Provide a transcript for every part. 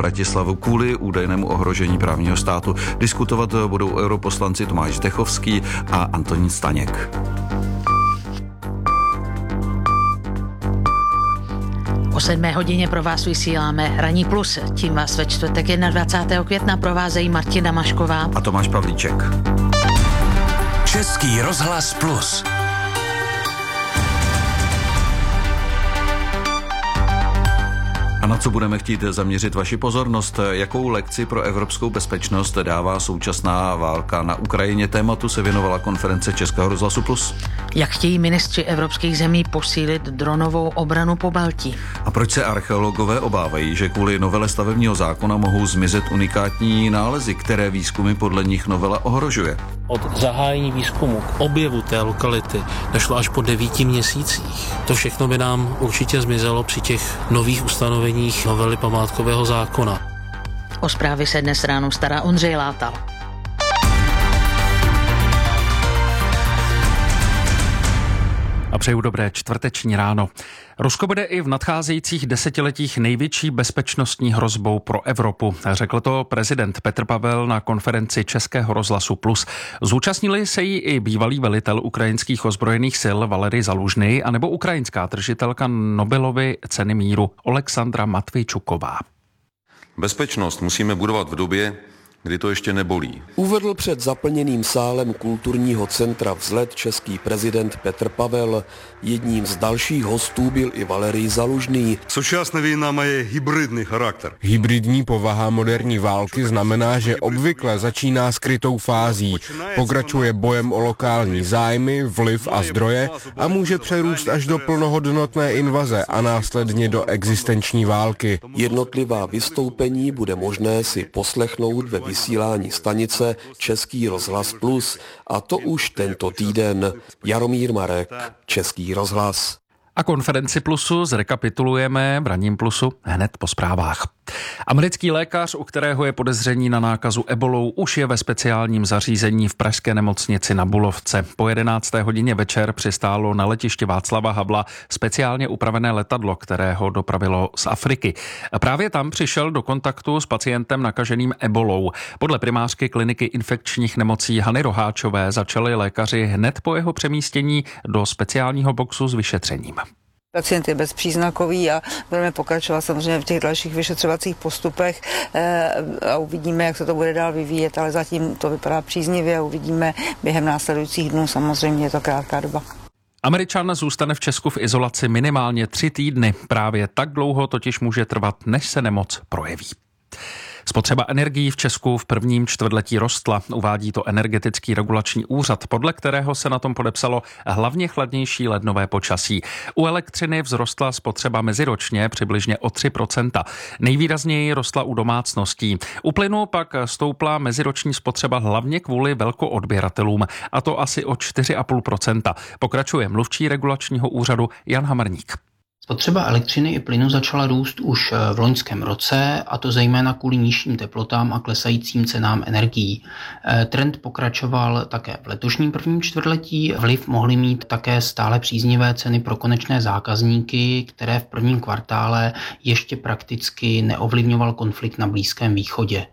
Bratislavu kvůli údajnému ohrožení právního státu. Diskutovat budou europoslanci Tomáš Zdechovský a Antonín Staněk. O 7 hodině pro vás vysíláme Ranní plus. Tím vás ve čtvrtek 21. května provázejí Martina Mašková a Tomáš Pavlíček. Český rozhlas plus. A na co budeme chtít zaměřit vaši pozornost? Jakou lekci pro evropskou bezpečnost dává současná válka na Ukrajině? Tématu se věnovala konference Českého rozhlasu plus. Jak chtějí ministři evropských zemí posílit dronovou obranu Pobaltí? A proč se archeologové obávají, že kvůli novele stavebního zákona mohou zmizet unikátní nálezy, které výzkumy podle nich novela ohrožuje? Od zahájení výzkumu k objevu té lokality došlo až po 9 měsících. To všechno by nám určitě zmizelo při těch nových ustanoveních novely památkového zákona. O zprávy se dnes ráno stará Ondřej Látal. A přeju dobré čtvrteční ráno. Rusko bude i v nadcházejících desetiletích největší bezpečnostní hrozbou pro Evropu, řekl to prezident Petr Pavel na konferenci Českého rozhlasu plus. Zúčastnili se jí i bývalý velitel ukrajinských ozbrojených sil Valerij Zalužný anebo ukrajinská držitelka Nobelovy ceny míru Oleksandra Matvejčuková. Bezpečnost musíme budovat v době, kdy to ještě nebolí. Uvedl před zaplněným sálem kulturního centra Vzlet český prezident Petr Pavel. Jedním z dalších hostů byl i Valerij Zalužný. Současná výzva má hybridní charakter. Hybridní povaha moderní války znamená, že obvykle začíná skrytou fází, pokračuje bojem o lokální zájmy, vliv a zdroje a může přerůst až do plnohodnotné invaze a následně do existenční války. Jednotlivá vystoupení bude možné si poslechnout ve vysílání stanice Český rozhlas plus, a to už tento týden. Jaromír Marek, Český rozhlas. A konferenci plusu zrekapitulujeme v Ranním plusu hned po zprávách. Americký lékař, u kterého je podezření na nákazu ebolou, už je ve speciálním zařízení v pražské nemocnici na Bulovce. Po 11. hodině večer přistálo na letišti Václava Havla speciálně upravené letadlo, které ho dopravilo z Afriky. Právě tam přišel do kontaktu s pacientem nakaženým ebolou. Podle primářky kliniky infekčních nemocí Hany Roháčové začali lékaři hned po jeho přemístění do speciálního boxu s vyšetřením. Pacient je bezpříznakový a budeme pokračovat samozřejmě v těch dalších vyšetřovacích postupech a uvidíme, jak se to bude dál vyvíjet, ale zatím to vypadá příznivě a uvidíme během následujících dnů, samozřejmě je to krátká doba. Američan zůstane v Česku v izolaci minimálně 3 týdny. Právě tak dlouho totiž může trvat, než se nemoc projeví. Spotřeba energií v Česku v prvním čtvrtletí rostla, uvádí to Energetický regulační úřad, podle kterého se na tom podepsalo hlavně chladnější lednové počasí. U elektřiny vzrostla spotřeba meziročně přibližně o 3%. Nejvýrazněji rostla u domácností. U plynu pak stoupla meziroční spotřeba hlavně kvůli velkoodběratelům, a to asi o 4,5%. Pokračuje mluvčí regulačního úřadu Jan Hamerník. Spotřeba elektřiny i plynu začala růst už v loňském roce, a to zejména kvůli nižším teplotám a klesajícím cenám energií. Trend pokračoval také v letošním prvním čtvrtletí. Vliv mohly mít také stále příznivé ceny pro konečné zákazníky, které v prvním kvartále ještě prakticky neovlivňoval konflikt na Blízkém východě.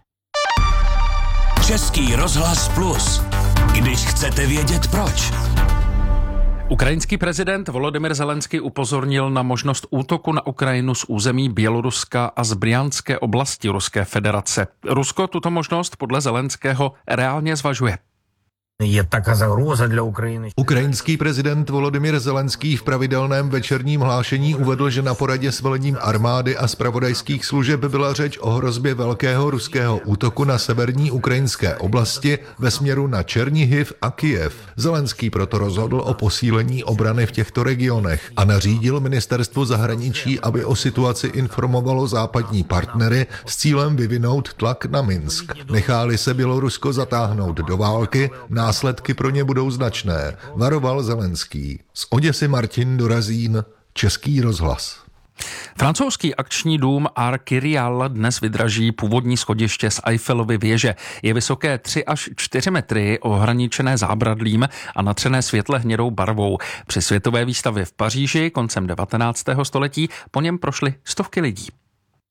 Český rozhlas plus. Když chcete vědět proč. Ukrajinský prezident Volodymyr Zelenský upozornil na možnost útoku na Ukrajinu z území Běloruska a z Bryanské oblasti Ruské federace. Rusko tuto možnost podle Zelenského reálně zvažuje. Je така загроза для України. Ukrajinský prezident Volodymyr Zelenský v pravidelném večerním hlášení uvedl, že na poradě s velením armády a zpravodajských služeb byla řeč o hrozbě velkého ruského útoku na severní ukrajinské oblasti ve směru na Černihiv a Kyjev. Zelenský proto rozhodl o posílení obrany v těchto regionech a nařídil ministerstvu zahraničí, aby o situaci informovalo západní partnery s cílem vyvinout tlak na Minsk. Nechá-li se Bělorusko zatáhnout do války, následky pro ně budou značné, varoval Zelenský. Z Oděsy Martin Dorazín, Český rozhlas. Francouzský akční dům Arc Kyrial dnes vydraží původní schodiště z Eiffelovy věže. Je vysoké 3 až 4 metry, ohraničené zábradlím a natřené světle hnědou barvou. Při světové výstavě v Paříži koncem 19. století po něm prošly stovky lidí.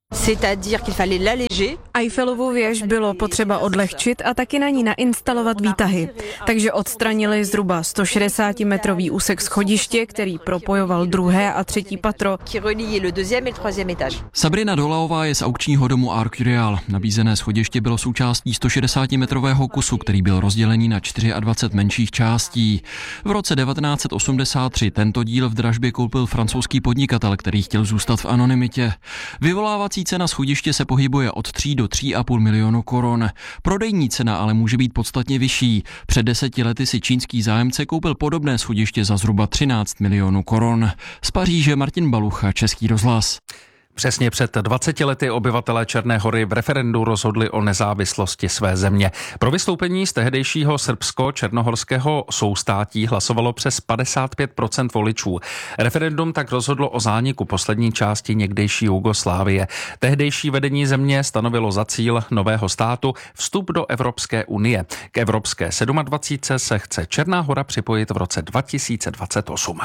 Eiffelovu věž bylo potřeba odlehčit a taky na ní nainstalovat výtahy. Takže odstranili zhruba 160-metrový úsek schodiště, který propojoval druhé a třetí patro. Sabrina Dolaová je z aukčního domu Arcurial. Nabízené schodiště bylo součástí 160-metrového kusu, který byl rozdělený na 24 menších částí. V roce 1983 tento díl v dražbě koupil francouzský podnikatel, který chtěl zůstat v anonymitě. Vyvolávací cena schodiště se pohybuje od 3 do 3,5 milionu korun. Prodejní cena ale může být podstatně vyšší. Před 10 lety si čínský zájemce koupil podobné schodiště za zhruba 13 milionů korun. Z Paříže Martin Balucha, Český rozhlas. Přesně před 20 lety obyvatelé Černé Hory v referendu rozhodli o nezávislosti své země. Pro vystoupení z tehdejšího srbsko-černohorského soustátí hlasovalo přes 55% voličů. Referendum tak rozhodlo o zániku poslední části někdejší Jugoslávie. Tehdejší vedení země stanovilo za cíl nového státu vstup do Evropské unie. K Evropské 27 se chce Černá Hora připojit v roce 2028.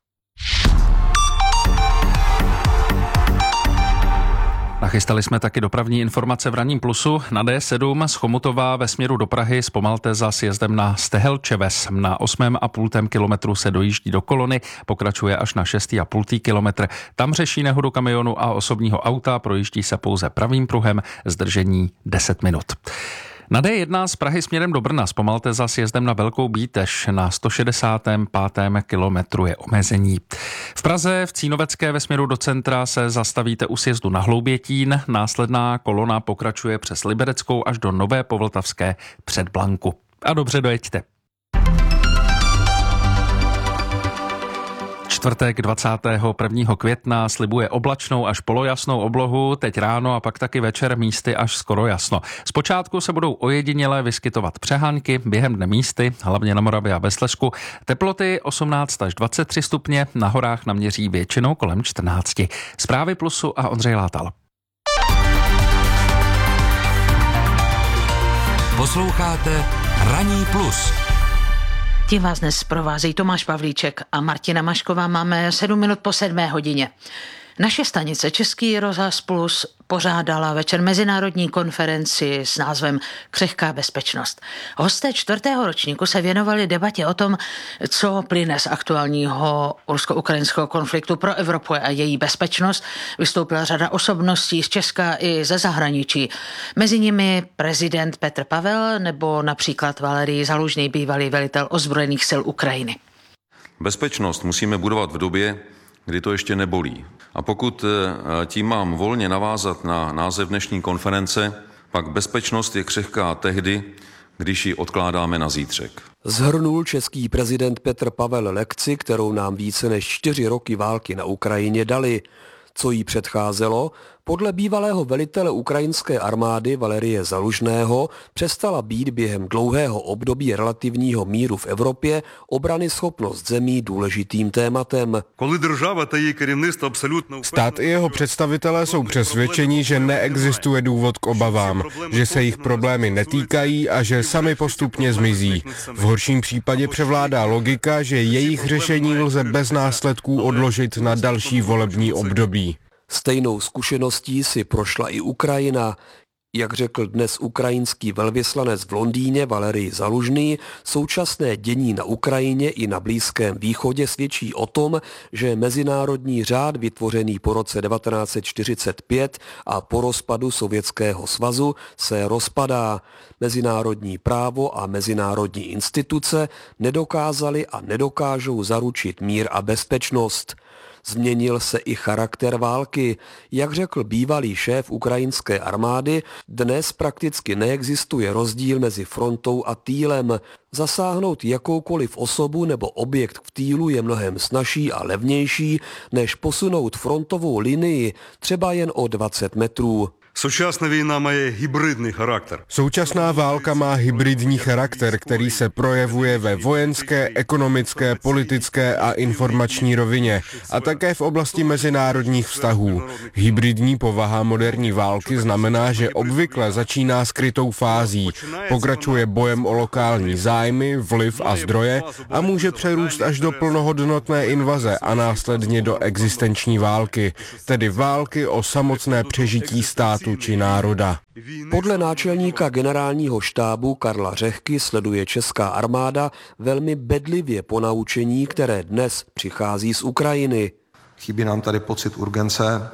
Nachystali jsme taky dopravní informace v Ranním plusu. Na D7 z Chomutova ve směru do Prahy zpomalte za sjezdem na Stehelčeves. Na 8,5 kilometru se dojíždí do kolony, pokračuje až na 6,5 kilometr. Tam řeší nehodu kamionu a osobního auta, projíždí se pouze pravým pruhem, zdržení 10 minut. Na D1 z Prahy směrem do Brna zpomalte za sjezdem na Velkou Bítež. Na 165. kilometru je omezení. V Praze v Cínovecké ve směru do centra se zastavíte u sjezdu na Hloubětín. Následná kolona pokračuje přes Libereckou až do Nové Povltavské před Blanku. A dobře dojeďte. Čtvrtek 21. května slibuje oblačnou až polojasnou oblohu, teď ráno a pak taky večer místy až skoro jasno. Zpočátku se budou ojediněle vyskytovat přehánky, během dne místy, hlavně na Moravě a ve Slezsku. Teploty 18 až 23 stupně, na horách naměří většinou kolem 14. Zprávy Plusu a Ondřej Látal. Posloucháte Ranní plus. Tím vás dnes provázejí Tomáš Pavlíček a Martina Mašková. Máme 7 minut po 7 hodině. Naše stanice Český rozhlas Plus pořádala večer mezinárodní konferenci s názvem Křehká bezpečnost. Hosté 4. ročníku se věnovali debatě o tom, co plyne z aktuálního rusko-ukrajinského konfliktu pro Evropu a její bezpečnost. Vystoupila řada osobností z Česka i ze zahraničí. Mezi nimi prezident Petr Pavel nebo například Valerij Zalužný, bývalý velitel ozbrojených sil Ukrajiny. Bezpečnost musíme budovat v době, kdy to ještě nebolí. A pokud tím mám volně navázat na název dnešní konference, pak bezpečnost je křehká tehdy, když ji odkládáme na zítřek. Shrnul český prezident Petr Pavel lekci, kterou nám více než 4 roky války na Ukrajině dali. Co jí předcházelo? Podle bývalého velitele ukrajinské armády Valerije Zalužného přestala být během dlouhého období relativního míru v Evropě obranyschopnost zemí důležitým tématem. Stát i jeho představitelé jsou přesvědčeni, že neexistuje důvod k obavám, že se jich problémy netýkají a že sami postupně zmizí. V horším případě převládá logika, že jejich řešení lze bez následků odložit na další volební období. Stejnou zkušeností si prošla i Ukrajina. Jak řekl dnes ukrajinský velvyslanec v Londýně Valerij Zalužný, současné dění na Ukrajině i na Blízkém východě svědčí o tom, že mezinárodní řád vytvořený po roce 1945 a po rozpadu Sovětského svazu se rozpadá. Mezinárodní právo a mezinárodní instituce nedokázaly a nedokážou zaručit mír a bezpečnost. Změnil se i charakter války. Jak řekl bývalý šéf ukrajinské armády, dnes prakticky neexistuje rozdíl mezi frontou a týlem. Zasáhnout jakoukoliv osobu nebo objekt v týlu je mnohem snazší a levnější, než posunout frontovou linii třeba jen o 20 metrů. Současná війна mає hybridný charakter. Současná válka má hybridní charakter, který se projevuje ve vojenské, ekonomické, politické a informační rovině a také v oblasti mezinárodních vztahů. Hybridní povaha moderní války znamená, že obvykle začíná skrytou fází, pokračuje bojem o lokální zájmy, vliv a zdroje a může přerůst až do plnohodnotné invaze a následně do existenční války, tedy války o samotné přežití státu či národa. Podle náčelníka generálního štábu Karla Řehky sleduje česká armáda velmi bedlivě ponaučení, které dnes přichází z Ukrajiny. Chybí nám tady pocit urgence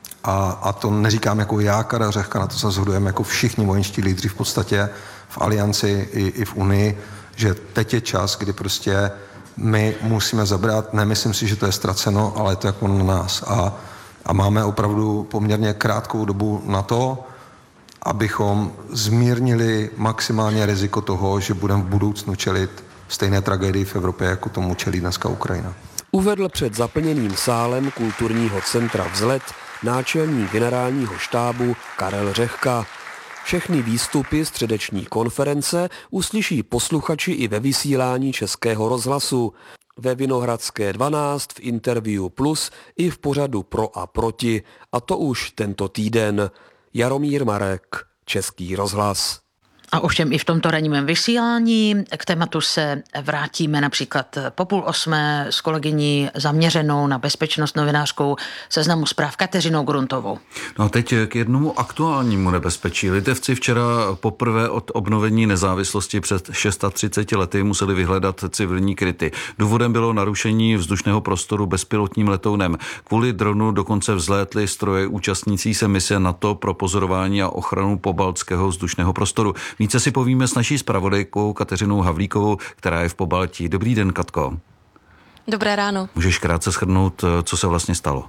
a to neříkám jako já, Karel Řehka, na to se shodujeme jako všichni vojenští lídři v podstatě v alianci i v Unii, že teď je čas, kdy prostě my musíme zabrat, nemyslím si, že to je ztraceno, ale je to jako na nás a máme opravdu poměrně krátkou dobu na to, abychom zmírnili maximálně riziko toho, že budeme v budoucnu čelit stejné tragédii v Evropě, jako tomu čelí dneska Ukrajina. Uvedl před zaplněným sálem kulturního centra Vzlet náčelník generálního štábu Karel Řehka. Všechny výstupy středeční konference uslyší posluchači i ve vysílání Českého rozhlasu. Ve Vinohradské 12, v Interview Plus i v pořadu Pro a proti. A to už tento týden. Jaromír Marek, Český rozhlas. A ovšem i v tomto ranním vysílání k tématu se vrátíme například po 7:30 s kolegyní zaměřenou na bezpečnost novinářkou Seznamu zpráv Kateřinou Gruntovou. No a teď k jednomu aktuálnímu nebezpečí. Litevci včera poprvé od obnovení nezávislosti před 630 lety museli vyhledat civilní kryty. Důvodem bylo narušení vzdušného prostoru bezpilotním letounem. Kvůli dronu dokonce vzlétly stroje účastnící se mise NATO pro pozorování a ochranu pobaltského vzdušného prostoru. Více si povíme s naší zpravodajkou Kateřinou Havlíkovou, která je v Pobaltí. Dobrý den, Katko. Dobré ráno. Můžeš krátce shrnout, co se vlastně stalo?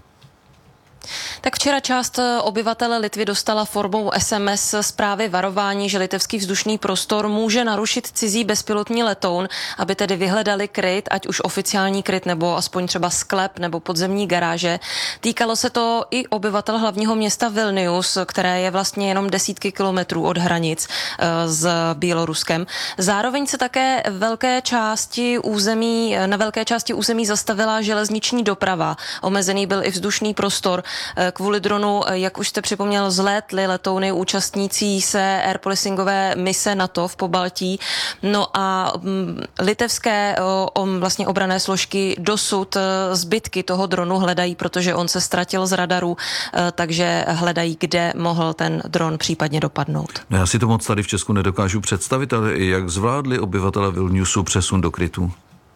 Tak včera část obyvatel Litvy dostala formou SMS zprávy varování, že litevský vzdušný prostor může narušit cizí bezpilotní letoun, aby tedy vyhledali kryt, ať už oficiální kryt nebo aspoň třeba sklep nebo podzemní garáže. Týkalo se to i obyvatel hlavního města Vilnius, které je vlastně jenom desítky kilometrů od hranic s Běloruskem. Zároveň se také na velké části území zastavila železniční doprava. Omezený byl i vzdušný prostor. Kvůli dronu, jak už jste připomněl, zlétly letouny účastnící se air policingové mise NATO v Pobaltí. No a litevské vlastně obranné složky dosud zbytky toho dronu hledají, protože on se ztratil z radaru, takže hledají, kde mohl ten dron případně dopadnout. No já si to moc tady v Česku nedokážu představit, ale jak zvládli obyvatele Vilniusu přesun do krytu?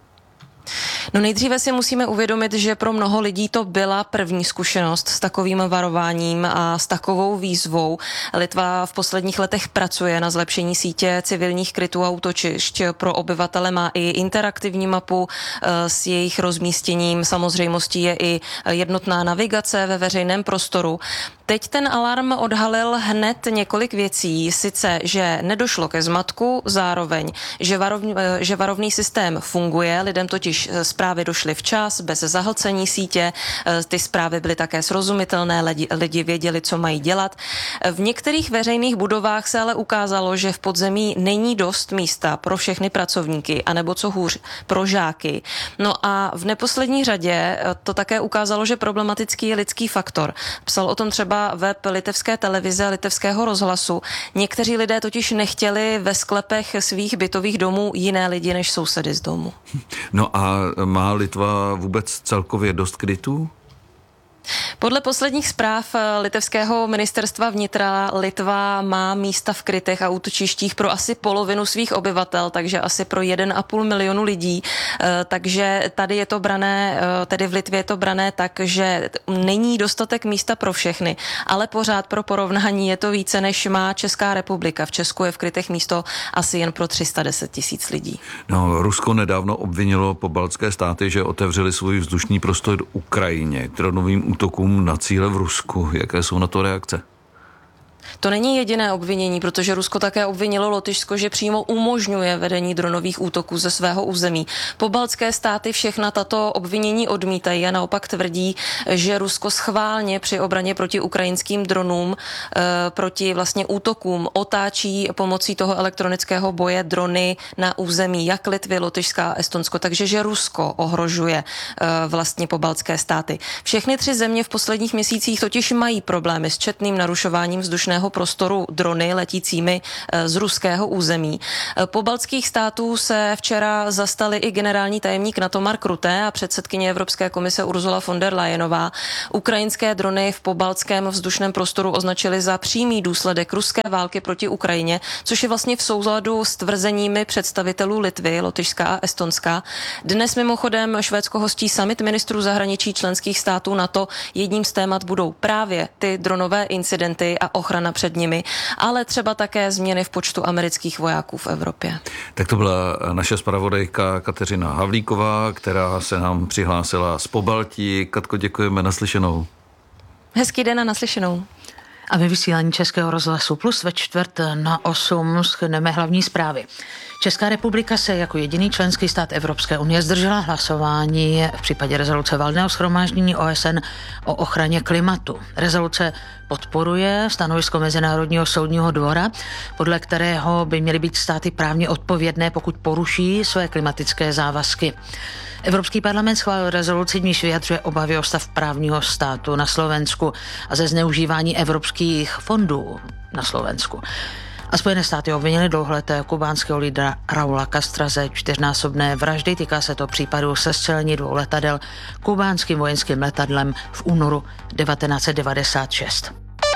No nejdříve si musíme uvědomit, že pro mnoho lidí to byla první zkušenost s takovým varováním a s takovou výzvou. Litva v posledních letech pracuje na zlepšení sítě civilních krytů a útočišť. Pro obyvatele má i interaktivní mapu s jejich rozmístěním. Samozřejmostí je i jednotná navigace ve veřejném prostoru. Teď ten alarm odhalil hned několik věcí, sice, že nedošlo ke zmatku, zároveň, že varovný systém funguje, lidem totiž zprávy došly včas, bez zahlcení sítě, ty zprávy byly také srozumitelné, lidi věděli, co mají dělat. V některých veřejných budovách se ale ukázalo, že v podzemí není dost místa pro všechny pracovníky, anebo co hůř, pro žáky. No a v neposlední řadě to také ukázalo, že problematický je lidský faktor. Psal o tom třeba web litevské televize a litevského rozhlasu. Někteří lidé totiž nechtěli ve sklepech svých bytových domů jiné lidi než sousedy z domu. No a má Litva vůbec celkově dost krytů? Podle posledních zpráv litevského ministerstva vnitra Litva má místa v krytech a útočištích pro asi polovinu svých obyvatel, takže asi pro 1,5 milionu lidí. Takže tady je to brané, tedy v Litvě je to brané tak, že není dostatek místa pro všechny, ale pořád pro porovnání je to více, než má Česká republika. V Česku je v krytech místo asi jen pro 310 000 lidí. No, Rusko nedávno obvinilo pobaltské státy, že otevřeli svůj vzdušný prostor Ukrajině k dronovým útokům na cíle v Rusku. Jaké jsou na to reakce? To není jediné obvinění, protože Rusko také obvinilo Lotyšsko, že přímo umožňuje vedení dronových útoků ze svého území. Pobaltské státy všechna tato obvinění odmítají a naopak tvrdí, že Rusko schválně při obraně proti ukrajinským dronům, proti vlastně útokům otáčí pomocí toho elektronického boje drony na území jak Litvy, Lotyšska a Estonsko, takže že Rusko ohrožuje vlastně pobaltské státy. Všechny 3 země v posledních měsících totiž mají problémy s četným narušováním vzdušného prostoru drony letícími z ruského území. Pobaltských států se včera zastali i generální tajemník NATO Mark Rutte a předsedkyně Evropské komise Ursula von der Leyenová. Ukrajinské drony v pobaltském vzdušném prostoru označili za přímý důsledek ruské války proti Ukrajině, což je vlastně v souladu s tvrzeními představitelů Litvy, Lotyšska a Estonska. Dnes mimochodem Švédsko hostí summit ministrů zahraničí členských států NATO. Jedním z témat budou právě ty dronové incidenty a ochrana před nimi, ale třeba také změny v počtu amerických vojáků v Evropě. Tak to byla naše zpravodajka Kateřina Havlíková, která se nám přihlásila z Pobaltí. Katko, děkujeme, naslyšenou. Hezký den a naslyšenou. A ve vysílání Českého rozhlasu Plus ve 7:45 shrneme hlavní zprávy. Česká republika se jako jediný členský stát Evropské unie zdržela hlasování v případě rezoluce Valného shromáždění OSN o ochraně klimatu. Rezoluce podporuje stanovisko Mezinárodního soudního dvora, podle kterého by měly být státy právně odpovědné, pokud poruší své klimatické závazky. Evropský parlament schválil rezoluci, v níž vyjadřuje obavy o stav právního státu na Slovensku a ze zneužívání evropských fondů na Slovensku. A Spojené státy obvinily dlouholetého kubánského lídra Raula Castra ze 4násobné vraždy. Týká se to případu sestřelení 2 letadel kubánským vojenským letadlem v únoru 1996.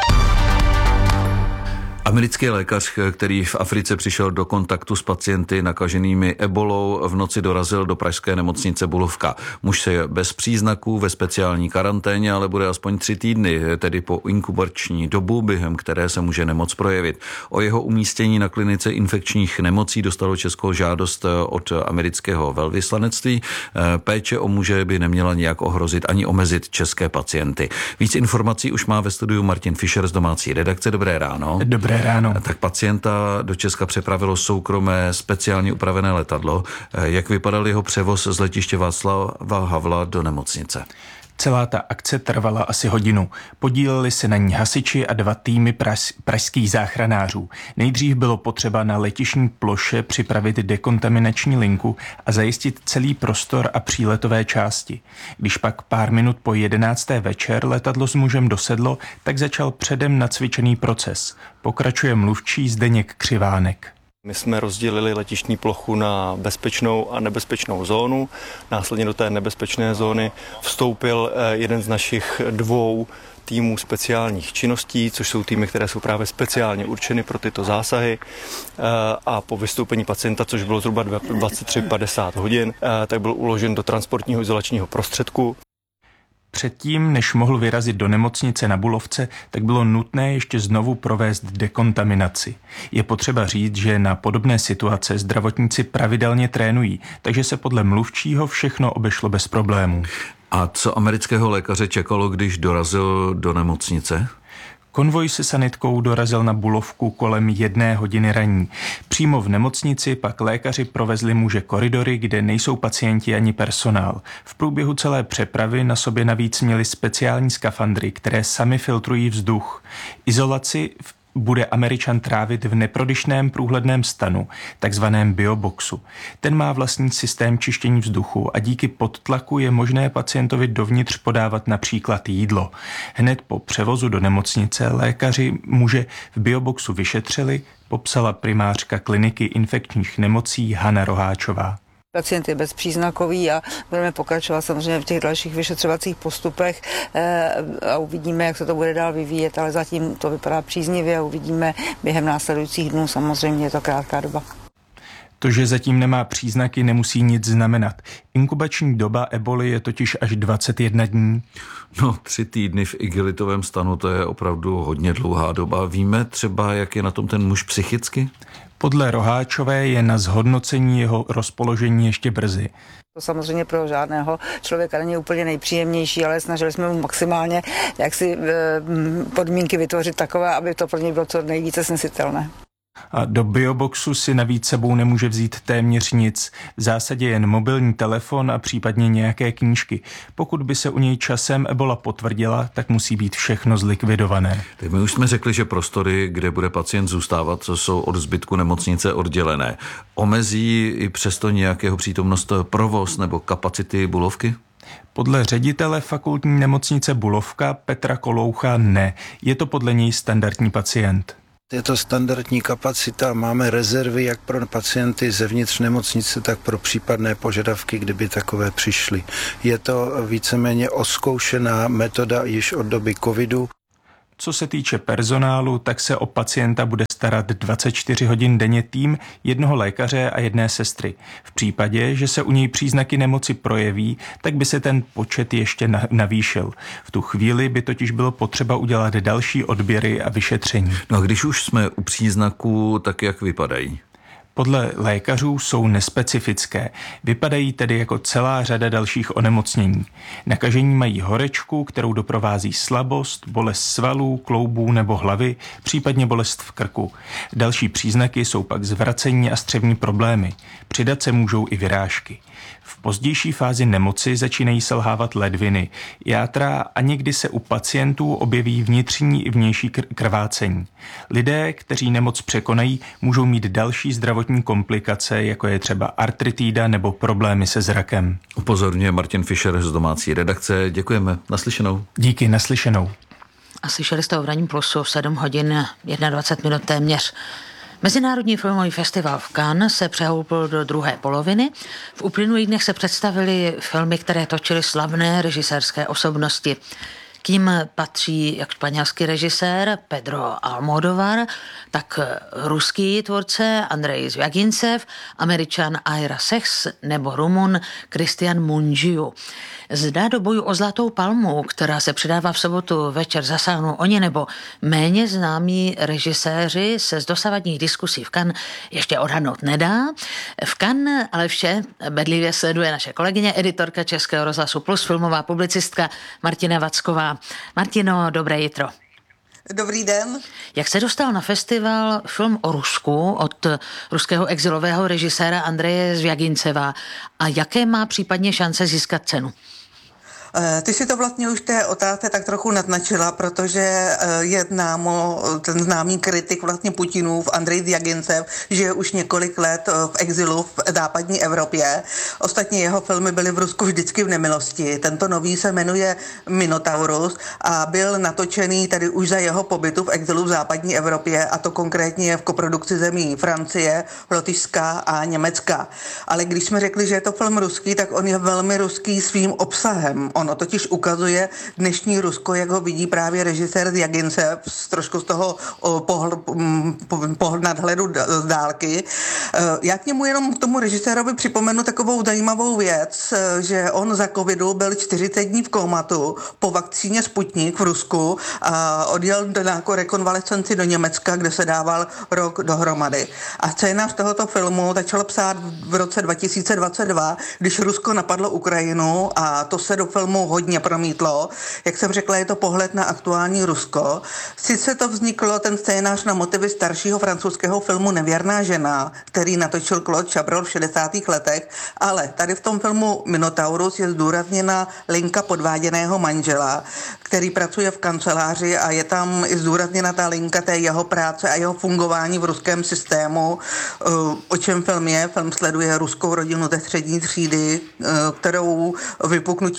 Americký lékař, který v Africe přišel do kontaktu s pacienty nakaženými ebolou, v noci dorazil do pražské nemocnice Bulovka. Muž se je bez příznaků ve speciální karanténě, ale bude aspoň 3 týdny, tedy po inkubační dobu, během které se může nemoc projevit. O jeho umístění na klinice infekčních nemocí dostalo Česko žádost od amerického velvyslanectví. Péče o muže by neměla nijak ohrozit ani omezit české pacienty. Víc informací už má ve studiu Martin Fischer z domácí redakce. Dobré ráno. Dobré ráno. Tak pacienta do Česka přepravilo soukromé speciálně upravené letadlo. Jak vypadal jeho převoz z letiště Václava Havla do nemocnice? Celá ta akce trvala asi hodinu. Podíleli se na ní hasiči a 2 týmy pražských záchranářů. Nejdřív bylo potřeba na letišní ploše připravit dekontaminační linku a zajistit celý prostor a příletové části. Když pak pár minut po 11. večer letadlo s mužem dosedlo, tak začal předem nacvičený proces. Pokračuje mluvčí Zdeněk Křivánek. My jsme rozdělili letištní plochu na bezpečnou a nebezpečnou zónu. Následně do té nebezpečné zóny vstoupil jeden z našich 2 týmů speciálních činností, což jsou týmy, které jsou právě speciálně určeny pro tyto zásahy. A po vystoupení pacienta, což bylo zhruba 23:50 hodin, tak byl uložen do transportního izolačního prostředku. Předtím, než mohl vyrazit do nemocnice na Bulovce, tak bylo nutné ještě znovu provést dekontaminaci. Je potřeba říct, že na podobné situace zdravotníci pravidelně trénují, takže se podle mluvčího všechno obešlo bez problémů. A co amerického lékaře čekalo, když dorazil do nemocnice? Konvoj se sanitkou dorazil na Bulovku kolem 1 hodiny raní. Přímo v nemocnici pak lékaři provezli muže koridory, kde nejsou pacienti ani personál. V průběhu celé přepravy na sobě navíc měli speciální skafandry, které sami filtrují vzduch. Izolaci bude Američan trávit v neprodyšném průhledném stanu, takzvaném bioboxu. Ten má vlastní systém čištění vzduchu a díky podtlaku je možné pacientovi dovnitř podávat například jídlo. Hned po převozu do nemocnice lékaři muže v bioboxu vyšetřili, popsala primářka kliniky infekčních nemocí Hana Roháčová. Pacient je bezpříznakový a budeme pokračovat samozřejmě v těch dalších vyšetřovacích postupech a uvidíme, jak se to bude dál vyvíjet, ale zatím to vypadá příznivě a uvidíme během následujících dnů, samozřejmě je to krátká doba. To, že zatím nemá příznaky, nemusí nic znamenat. Inkubační doba eboli je totiž až 21 dní. No, 3 týdny v igelitovém stanu, to je opravdu hodně dlouhá doba. Víme třeba, jak je na tom ten muž psychicky? Podle Roháčové je na zhodnocení jeho rozpoložení ještě brzy. To samozřejmě pro žádného člověka není úplně nejpříjemnější, ale snažili jsme mu maximálně jaksi podmínky vytvořit takové, aby to pro něj bylo co nejvíce snesitelné. A do bioboxu si navíc sebou nemůže vzít téměř nic. V zásadě jen mobilní telefon a případně nějaké knížky. Pokud by se u něj časem ebola potvrdila, tak musí být všechno zlikvidované. Tak my už jsme řekli, že prostory, kde bude pacient zůstávat, jsou od zbytku nemocnice oddělené. Omezí i přesto nějakého přítomnost provoz nebo kapacity Bulovky? Podle ředitele fakultní nemocnice Bulovka Petra Koloucha ne. Je to podle něj standardní pacient. Je to standardní kapacita, máme rezervy jak pro pacienty zevnitř nemocnice, tak pro případné požadavky, kdyby takové přišly. Je to víceméně oskoušená metoda již od doby covidu. Co se týče personálu, tak se o pacienta bude starat 24 hodin denně tým jednoho lékaře a jedné sestry. V případě, že se u něj příznaky nemoci projeví, tak by se ten počet ještě navýšil. V tu chvíli by totiž bylo potřeba udělat další odběry a vyšetření. No a když už jsme u příznaků, tak jak vypadají? Podle lékařů jsou nespecifické. Vypadají tedy jako celá řada dalších onemocnění. Nakažení mají horečku, kterou doprovází slabost, bolest svalů, kloubů nebo hlavy, případně bolest v krku. Další příznaky jsou pak zvracení a střevní problémy. Přidat se můžou i vyrážky. V pozdější fázi nemoci začínají selhávat ledviny, játra a někdy se u pacientů objeví vnitřní i vnější krvácení. Lidé, kteří nemoc překonají, můžou mít další zdravotní komplikace, jako je třeba artritída nebo problémy se zrakem. Upozorňuje Martin Fischer z domácí redakce. Děkujeme. Naslyšenou. Díky, naslyšenou. A slyšeli jste o Ranní plusu 7 hodin 21 minut téměř. Mezinárodní filmový festival v Cannes se přehoupl do druhé poloviny. V uplynulých dnech se představily filmy, které točily slavné režisérské osobnosti. K nim patří jak španělský režisér Pedro Almodóvar, tak ruský tvůrce Andrej Zvjagincev, Američan Ira Sachs nebo Rumun Cristian Mungiu. Zda do boju o Zlatou palmu, která se předává v sobotu večer, zasáhnou oni nebo méně známí režiséři, se z dosavadních diskusí v Cannes ještě odhadnout nedá. V Cannes ale vše bedlivě sleduje naše kolegyně, editorka Českého rozhlasu Plus, filmová publicistka Martina Vacková. Martino, dobré jitro. Dobrý den. Jak se dostal na festival film o Rusku od ruského exilového režiséra Andreje Zvjaginceva a jaké má případně šance získat cenu? Ty si to vlastně už té otázce tak trochu naznačila, protože je známo, ten známý kritik vlastně Putinův Andrej Zvjagincev, že je už několik let v exilu v západní Evropě. Ostatně jeho filmy byly v Rusku vždycky v nemilosti. Tento nový se jmenuje Minotaurus a byl natočený tady už za jeho pobytu v exilu v západní Evropě, a to konkrétně v koprodukci zemí Francie, Lotyšska a Německa. Ale když jsme řekli, že je to film ruský, tak on je velmi ruský svým obsahem. Ono totiž ukazuje dnešní Rusko, jak ho vidí právě režisér Zvjagincev, trošku z toho nadhledu z dálky. Já k němu jenom k tomu režisérovi připomenu takovou zajímavou věc, že on za covidu byl 40 dní v komatu po vakcíně Sputnik v Rusku a odjel na rekonvalescenci do Německa, kde se dával rok dohromady. A scénář tohoto filmu začal psát v roce 2022, když Rusko napadlo Ukrajinu, a to se do filmu hodně promítlo. Jak jsem řekla, je to pohled na aktuální Rusko. Sice to vzniklo, ten scénář, na motivy staršího francouzského filmu Nevěrná žena, který natočil Claude Chabrol v 60. letech, ale tady v tom filmu Minotaurus je zdůrazněna linka podváděného manžela, který pracuje v kanceláři, a je tam i zdůrazněna ta linka té jeho práce a jeho fungování v ruském systému. O čem film je? Film sleduje ruskou rodinu ze střední třídy, kterou vypuknutí války na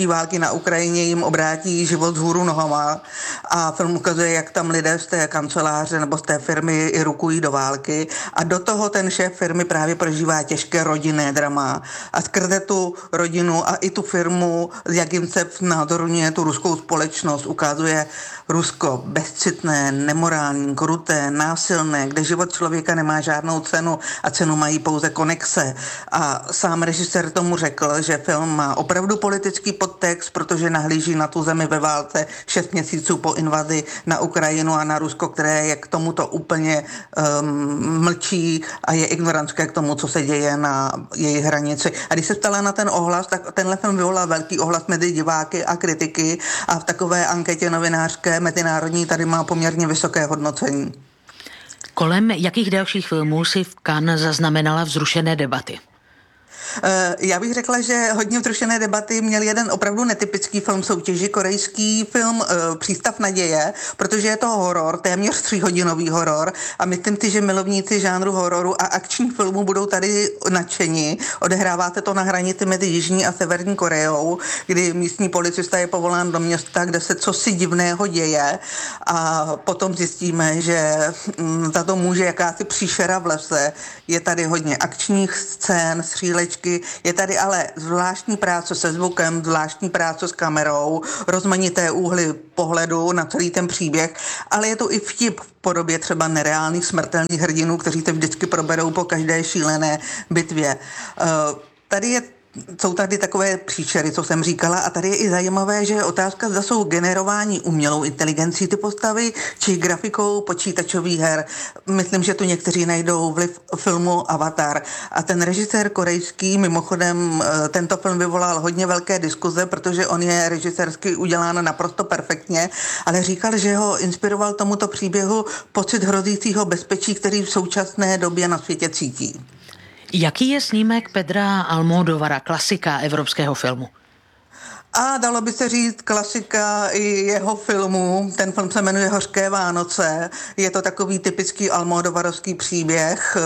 na Ukrajině jim obrátí život z hůru nohama a film ukazuje, jak tam lidé z té kanceláře nebo z té firmy i rukují do války a do toho ten šéf firmy právě prožívá těžké rodinné drama a skrze tu rodinu a i tu firmu, jak jim se názoruje tu ruskou společnost, ukazuje Rusko bezcitné, nemorální, kruté, násilné, kde život člověka nemá žádnou cenu a cenu mají pouze konexe. A sám režisér tomu řekl, že film má opravdu politický podtext, protože nahlíží na tu zemi ve válce 6 měsíců po invazi na Ukrajinu a na Rusko, které je k tomuto úplně mlčí a je ignorantské k tomu, co se děje na jejich hranici. A když se ptala na ten ohlas, tak tenhle film vyvolal velký ohlas mezi diváky a kritiky a v takové anketě novinářské mezinárodní tady má poměrně vysoké hodnocení. Kolem jakých dalších filmů si v Cannes zaznamenala vzrušené debaty? Já bych řekla, že hodně vzrušené debaty měl jeden opravdu netypický film soutěži, korejský film Přístav naděje, protože je to horor, téměř 3hodinový horor a myslím si, že milovníci žánru hororu a akčních filmů budou tady nadšeni. Odehrává se to na hranici mezi Jižní a Severní Koreou, kdy místní policista je povolán do města, kde se cosi divného děje a potom zjistíme, že za to může jakási příšera v lese. Je tady hodně akčních scén, střílečky, je tady ale zvláštní práce se zvukem, zvláštní práce s kamerou, rozmanité úhly pohledu na celý ten příběh, ale je to i vtip v podobě třeba nereálných smrtelných hrdinů, kteří se vždycky proberou po každé šílené bitvě. Jsou tady takové příšery, co jsem říkala, a tady je i zajímavé, že je otázka, zda jsou generování umělou inteligencí ty postavy, či grafikou počítačových her. Myslím, že tu někteří najdou vliv filmu Avatar. A ten režisér korejský, mimochodem tento film vyvolal hodně velké diskuze, protože on je režisérsky udělán naprosto perfektně, ale říkal, že ho inspiroval tomuto příběhu pocit hrozícího bezpečí, který v současné době na světě cítí. Jaký je snímek Pedra Almodóvara, klasika evropského filmu? A dalo by se říct klasika i jeho filmu. Ten film se jmenuje Hořké Vánoce. Je to takový typický almodóvarovský příběh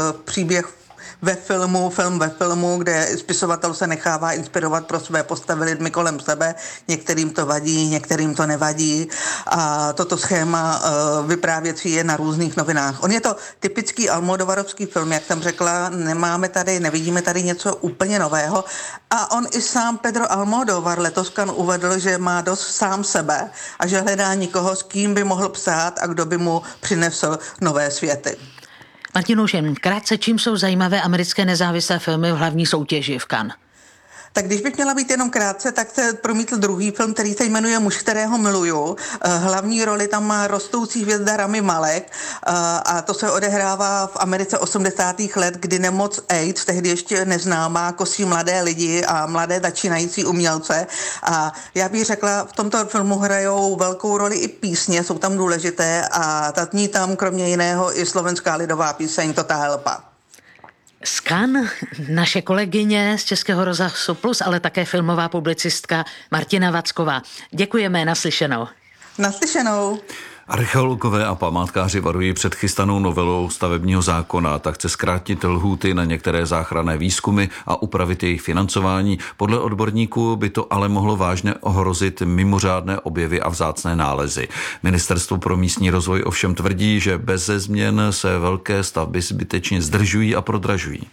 film ve filmu, kde spisovatel se nechává inspirovat pro své postavy lidmi kolem sebe. Některým to vadí, některým to nevadí. A toto schéma vyprávěcí je na různých novinách. On je to typický almodóvarovský film, jak jsem řekla, nevidíme tady něco úplně nového. A on i sám Pedro Almodóvar letos Cannes uvedl, že má dost sám sebe a že hledá někoho, s kým by mohl psát a kdo by mu přinesl nové světy. Martino, krátce, čím jsou zajímavé americké nezávislé filmy v hlavní soutěži v Cannes? Tak když bych měla být jenom krátce, tak se promítl druhý film, který se jmenuje Muž, kterého miluju. Hlavní roli tam má rostoucí hvězda Rami Malek a to se odehrává v Americe 80. let, kdy nemoc AIDS, tehdy ještě neznámá, kosí mladé lidi a mladé začínající umělce. A já bych řekla, v tomto filmu hrajou velkou roli i písně, jsou tam důležité a zní tam kromě jiného i slovenská lidová píseň To ta helpa. Z Cannes naše kolegyně z Českého rozhlasu Plus, ale také filmová publicistka Martina Vacková. Děkujeme, naslyšenou. Naslyšenou. Archeologové a památkáři varují před chystanou novelou stavebního zákona, tak chce zkrátit lhůty na některé záchranné výzkumy a upravit jejich financování. Podle odborníků by to ale mohlo vážně ohrozit mimořádné objevy a vzácné nálezy. Ministerstvo pro místní rozvoj ovšem tvrdí, že beze změn se velké stavby zbytečně zdržují a prodražují.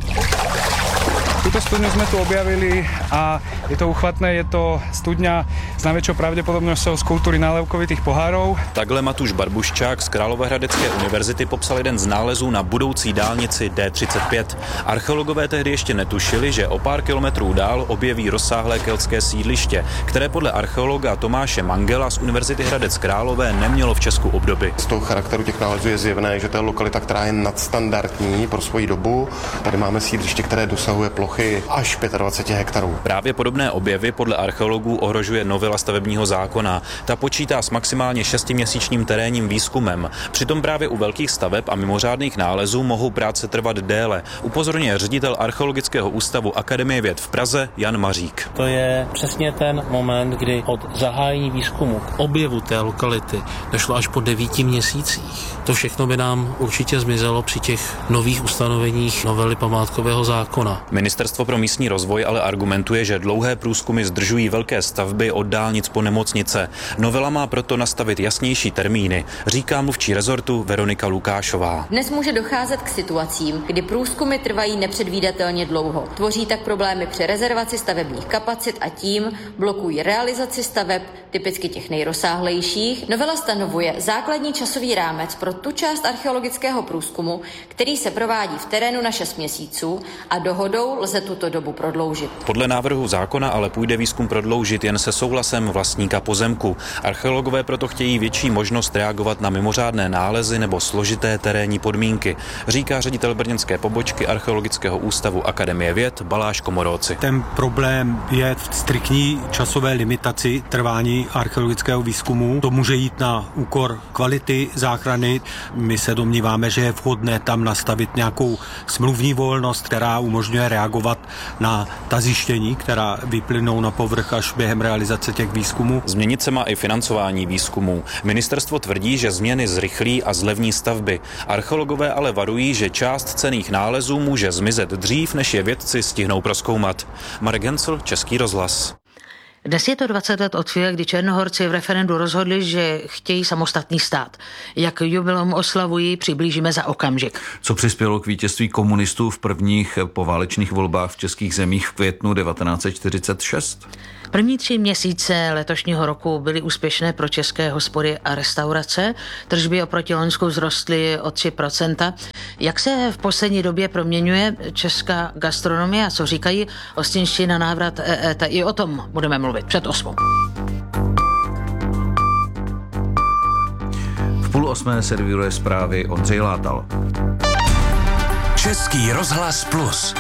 Túto studňu sme tu objavili a je to uchvatné, je to studňa s najväčšou pravdepodobnosťou z kultúry nálevkovitých pohárov. Takhle Matuš Barbuščák z Královéhradecké univerzity popsal jeden z nálezů na budoucí dálnici D35. Archeologové tehdy ještě netušili, že o pár kilometrů dál objeví rozsáhlé keltské sídliště, které podle archeologa Tomáše Mangela z Univerzity Hradec Králové nemělo v Česku obdoby. Z toho charakteru těch nálezů je zjevné, že to je lokalita, která je nadstandardní pro svoji dobu. Tady máme sídliště, které dosahuje plochy až 25 hektarů. Právě podobné objevy podle archeologů ohrožuje novela stavebního zákona. Ta počítá s maximálně 6měsíčním terénním výzkumem. Přitom právě u velkých staveb a mimořádných nálezů mohou práce trvat déle. Upozorňuje ředitel Archeologického ústavu Akademie věd v Praze Jan Mařík. To je přesně ten moment, kdy od zahájení výzkumu k objevu té lokality došlo až po 9 měsících. To všechno by nám určitě zmizelo při těch nových ustanoveních novely památkového zákona. Ministerstvo Ministerstvo pro místní rozvoj ale argumentuje, že dlouhé průzkumy zdržují velké stavby od dálnic po nemocnice. Novela má proto nastavit jasnější termíny, říká mluvčí rezortu Veronika Lukášová. Dnes může docházet k situacím, kdy průzkumy trvají nepředvídatelně dlouho. Tvoří tak problémy při rezervaci stavebních kapacit a tím blokují realizaci staveb, typicky těch nejrozsáhlejších. Novela stanovuje základní časový rámec pro tu část archeologického průzkumu, který se provádí v terénu na 6 měsíců a dohodou lze tuto dobu prodloužit. Podle návrhu zákona ale půjde výzkum prodloužit jen se souhlasem vlastníka pozemku. Archeologové proto chtějí větší možnost reagovat na mimořádné nálezy nebo složité terénní podmínky, říká ředitel brněnské pobočky Archeologického ústavu Akademie věd Baláš Komoróci. Ten problém je v striktní časové limitaci trvání archeologického výzkumu. To může jít na úkor kvality záchrany. My se domníváme, že je vhodné tam nastavit nějakou smluvní volnost, která umožňuje reagovat na ta zjištění, která vyplynou na povrch až během realizace těch výzkumů. Změnit se má i financování výzkumů. Ministerstvo tvrdí, že změny zrychlí a zlevní stavby. Archeologové ale varují, že část cenných nálezů může zmizet dřív, než je vědci stihnou prozkoumat. Marek Hencel, Český rozhlas. Dnes je to 20 let od chvíle, kdy Černohorci v referendu rozhodli, že chtějí samostatný stát. Jak jubileum oslavují, přiblížíme za okamžik. Co přispělo k vítězství komunistů v prvních poválečných volbách v českých zemích v květnu 1946? První 3 měsíce letošního roku byly úspěšné pro české hospody a restaurace. Tržby oproti loňsku vzrostly o 3%. Jak se v poslední době proměňuje česká gastronomie a co říkají hostinští na návrat EET? I o tom budeme mluvit před 8. V 7:30 servíruje zprávy Ondřej Látal. Český rozhlas Plus.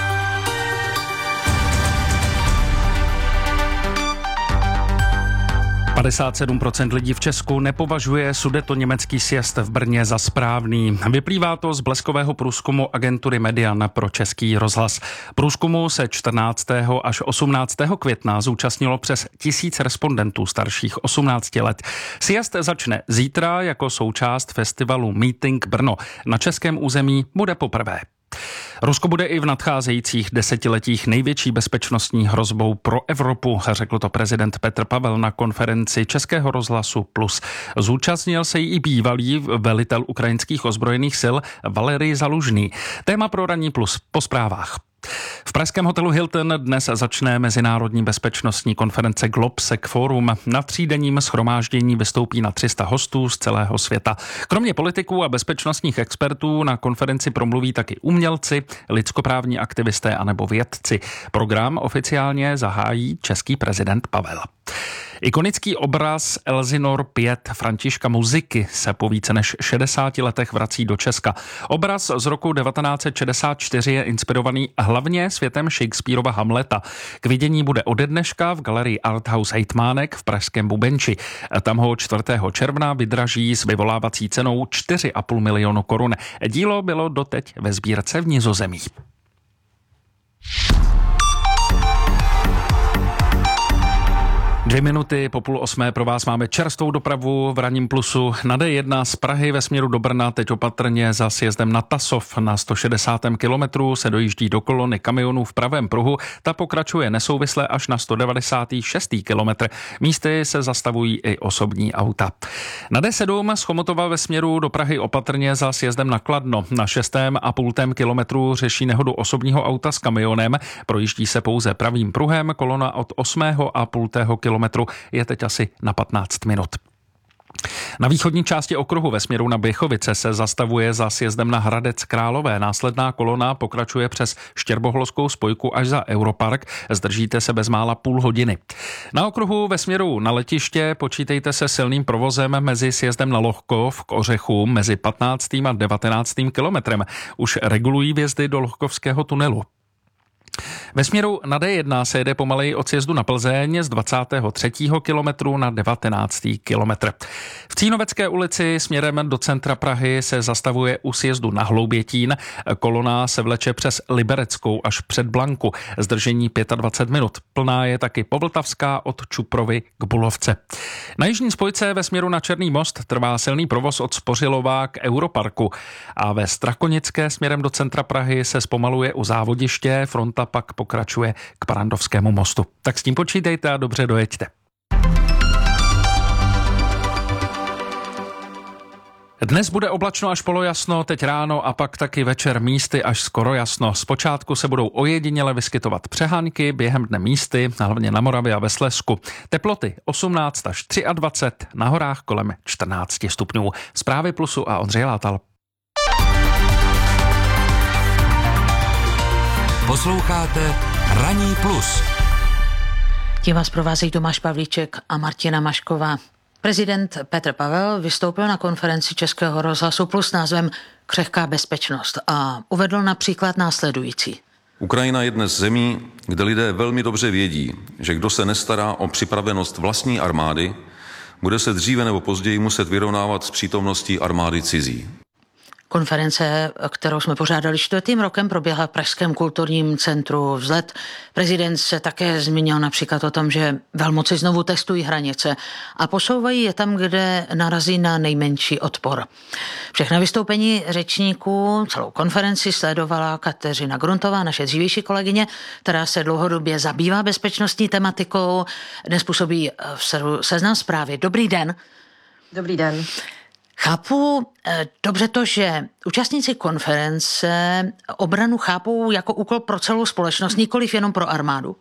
– 57% lidí v Česku nepovažuje sudetoněmecký sjezd v Brně za správný. Vyplývá to z bleskového průzkumu agentury Median pro Český rozhlas. Průzkumu se 14. až 18. května zúčastnilo přes 1000 respondentů starších 18 let. Sjezd začne zítra jako součást festivalu Meeting Brno. Na českém území bude poprvé. Rusko bude i v nadcházejících desetiletích největší bezpečnostní hrozbou pro Evropu, řekl to prezident Petr Pavel na konferenci Českého rozhlasu Plus. Zúčastnil se jí i bývalý velitel ukrajinských ozbrojených sil Valerij Zalužný. Téma pro Ranní Plus po zprávách. V pražském hotelu Hilton dnes začne mezinárodní bezpečnostní konference Globsec Forum. Na 3denním shromáždění vystoupí na 300 hostů z celého světa. Kromě politiků a bezpečnostních expertů na konferenci promluví taky umělci, lidskoprávní aktivisté anebo vědci. Program oficiálně zahájí český prezident Pavel. Ikonický obraz Elsinore 5 Františka Muziky se po více než 60 letech vrací do Česka. Obraz z roku 1964 je inspirovaný hlavně světem Shakespearova Hamleta. K vidění bude ode dneška v galerii Arthouse Hejtmánek v pražském Bubenči. Tam ho 4. června vydraží s vyvolávací cenou 4,5 milionu korun. Dílo bylo doteď ve sbírce v Nizozemí. 2 minuty po 7:30 pro vás máme čerstvou dopravu v Ranním Plusu. Na D1 z Prahy ve směru do Brna teď opatrně za sjezdem na Tasov. Na 160. kilometru se dojíždí do kolony kamionů v pravém pruhu. Ta pokračuje nesouvisle až na 196. kilometr. Místy se zastavují i osobní auta. Na D7 z Chomutova ve směru do Prahy opatrně za sjezdem na Kladno. Na 6,5 kilometru řeší nehodu osobního auta s kamionem. Projíždí se pouze pravým pruhem. Kolona od 8,5 kilometru je teď asi na 15 minut. Na východní části okruhu ve směru na Běchovice se zastavuje za sjezdem na Hradec Králové. Následná kolona pokračuje přes Štěrboholskou spojku až za Europark. Zdržíte se bezmála půl hodiny. Na okruhu ve směru na letiště počítejte se silným provozem mezi sjezdem na Lohkov k Ořechům mezi 15. a 19. kilometrem. Už regulují vjezdy do Lohkovského tunelu. Ve směru na D1 se jede pomaleji od sjezdu na Plzeň z 23. kilometru na 19. kilometr. V Cínovecké ulici směrem do centra Prahy se zastavuje u sjezdu na Hloubětín. Kolona se vleče přes Libereckou až před Blanku. Zdržení 25 minut. Plná je taky Povltavská od Čuprovy k Bulovce. Na jižní spojce ve směru na Černý most trvá silný provoz od Spořilova k Europarku. A ve Strakonické směrem do centra Prahy se zpomaluje u Závodiště. Fronta pak pokračuje k Barrandovskému mostu. Tak s tím počítejte a dobře dojeďte. Dnes bude oblačno až polojasno, teď ráno a pak taky večer místy až skoro jasno. Zpočátku se budou ojediněle vyskytovat přehánky, během dne místy, hlavně na Moravě a ve Slezsku. Teploty 18 až 23, na horách kolem 14 stupňů. Zprávy Plusu a Ondřej Látal. Posloucháte Ranní plus. Tím vás provázejí Tomáš Pavlíček a Martina Mašková. Prezident Petr Pavel vystoupil na konferenci Českého rozhlasu Plus s názvem Křehká bezpečnost a uvedl například následující. Ukrajina je dnes zemí, kde lidé velmi dobře vědí, že kdo se nestará o připravenost vlastní armády, bude se dříve nebo později muset vyrovnávat s přítomností armády cizí. Konference, kterou jsme pořádali 4. rokem, proběhla v Pražském kulturním centru Vzlet. Prezident se také zmínil například o tom, že velmoci znovu testují hranice a posouvají je tam, kde narazí na nejmenší odpor. Všechna vystoupení řečníků, celou konferenci sledovala Kateřina Gruntová, naše dřívější kolegyně, která se dlouhodobě zabývá bezpečnostní tematikou. Dnes působí v Seznam Zprávy. Dobrý den. Dobrý den. Chápu dobře to, že účastníci konference obranu chápou jako úkol pro celou společnost, nikoliv jenom pro armádu?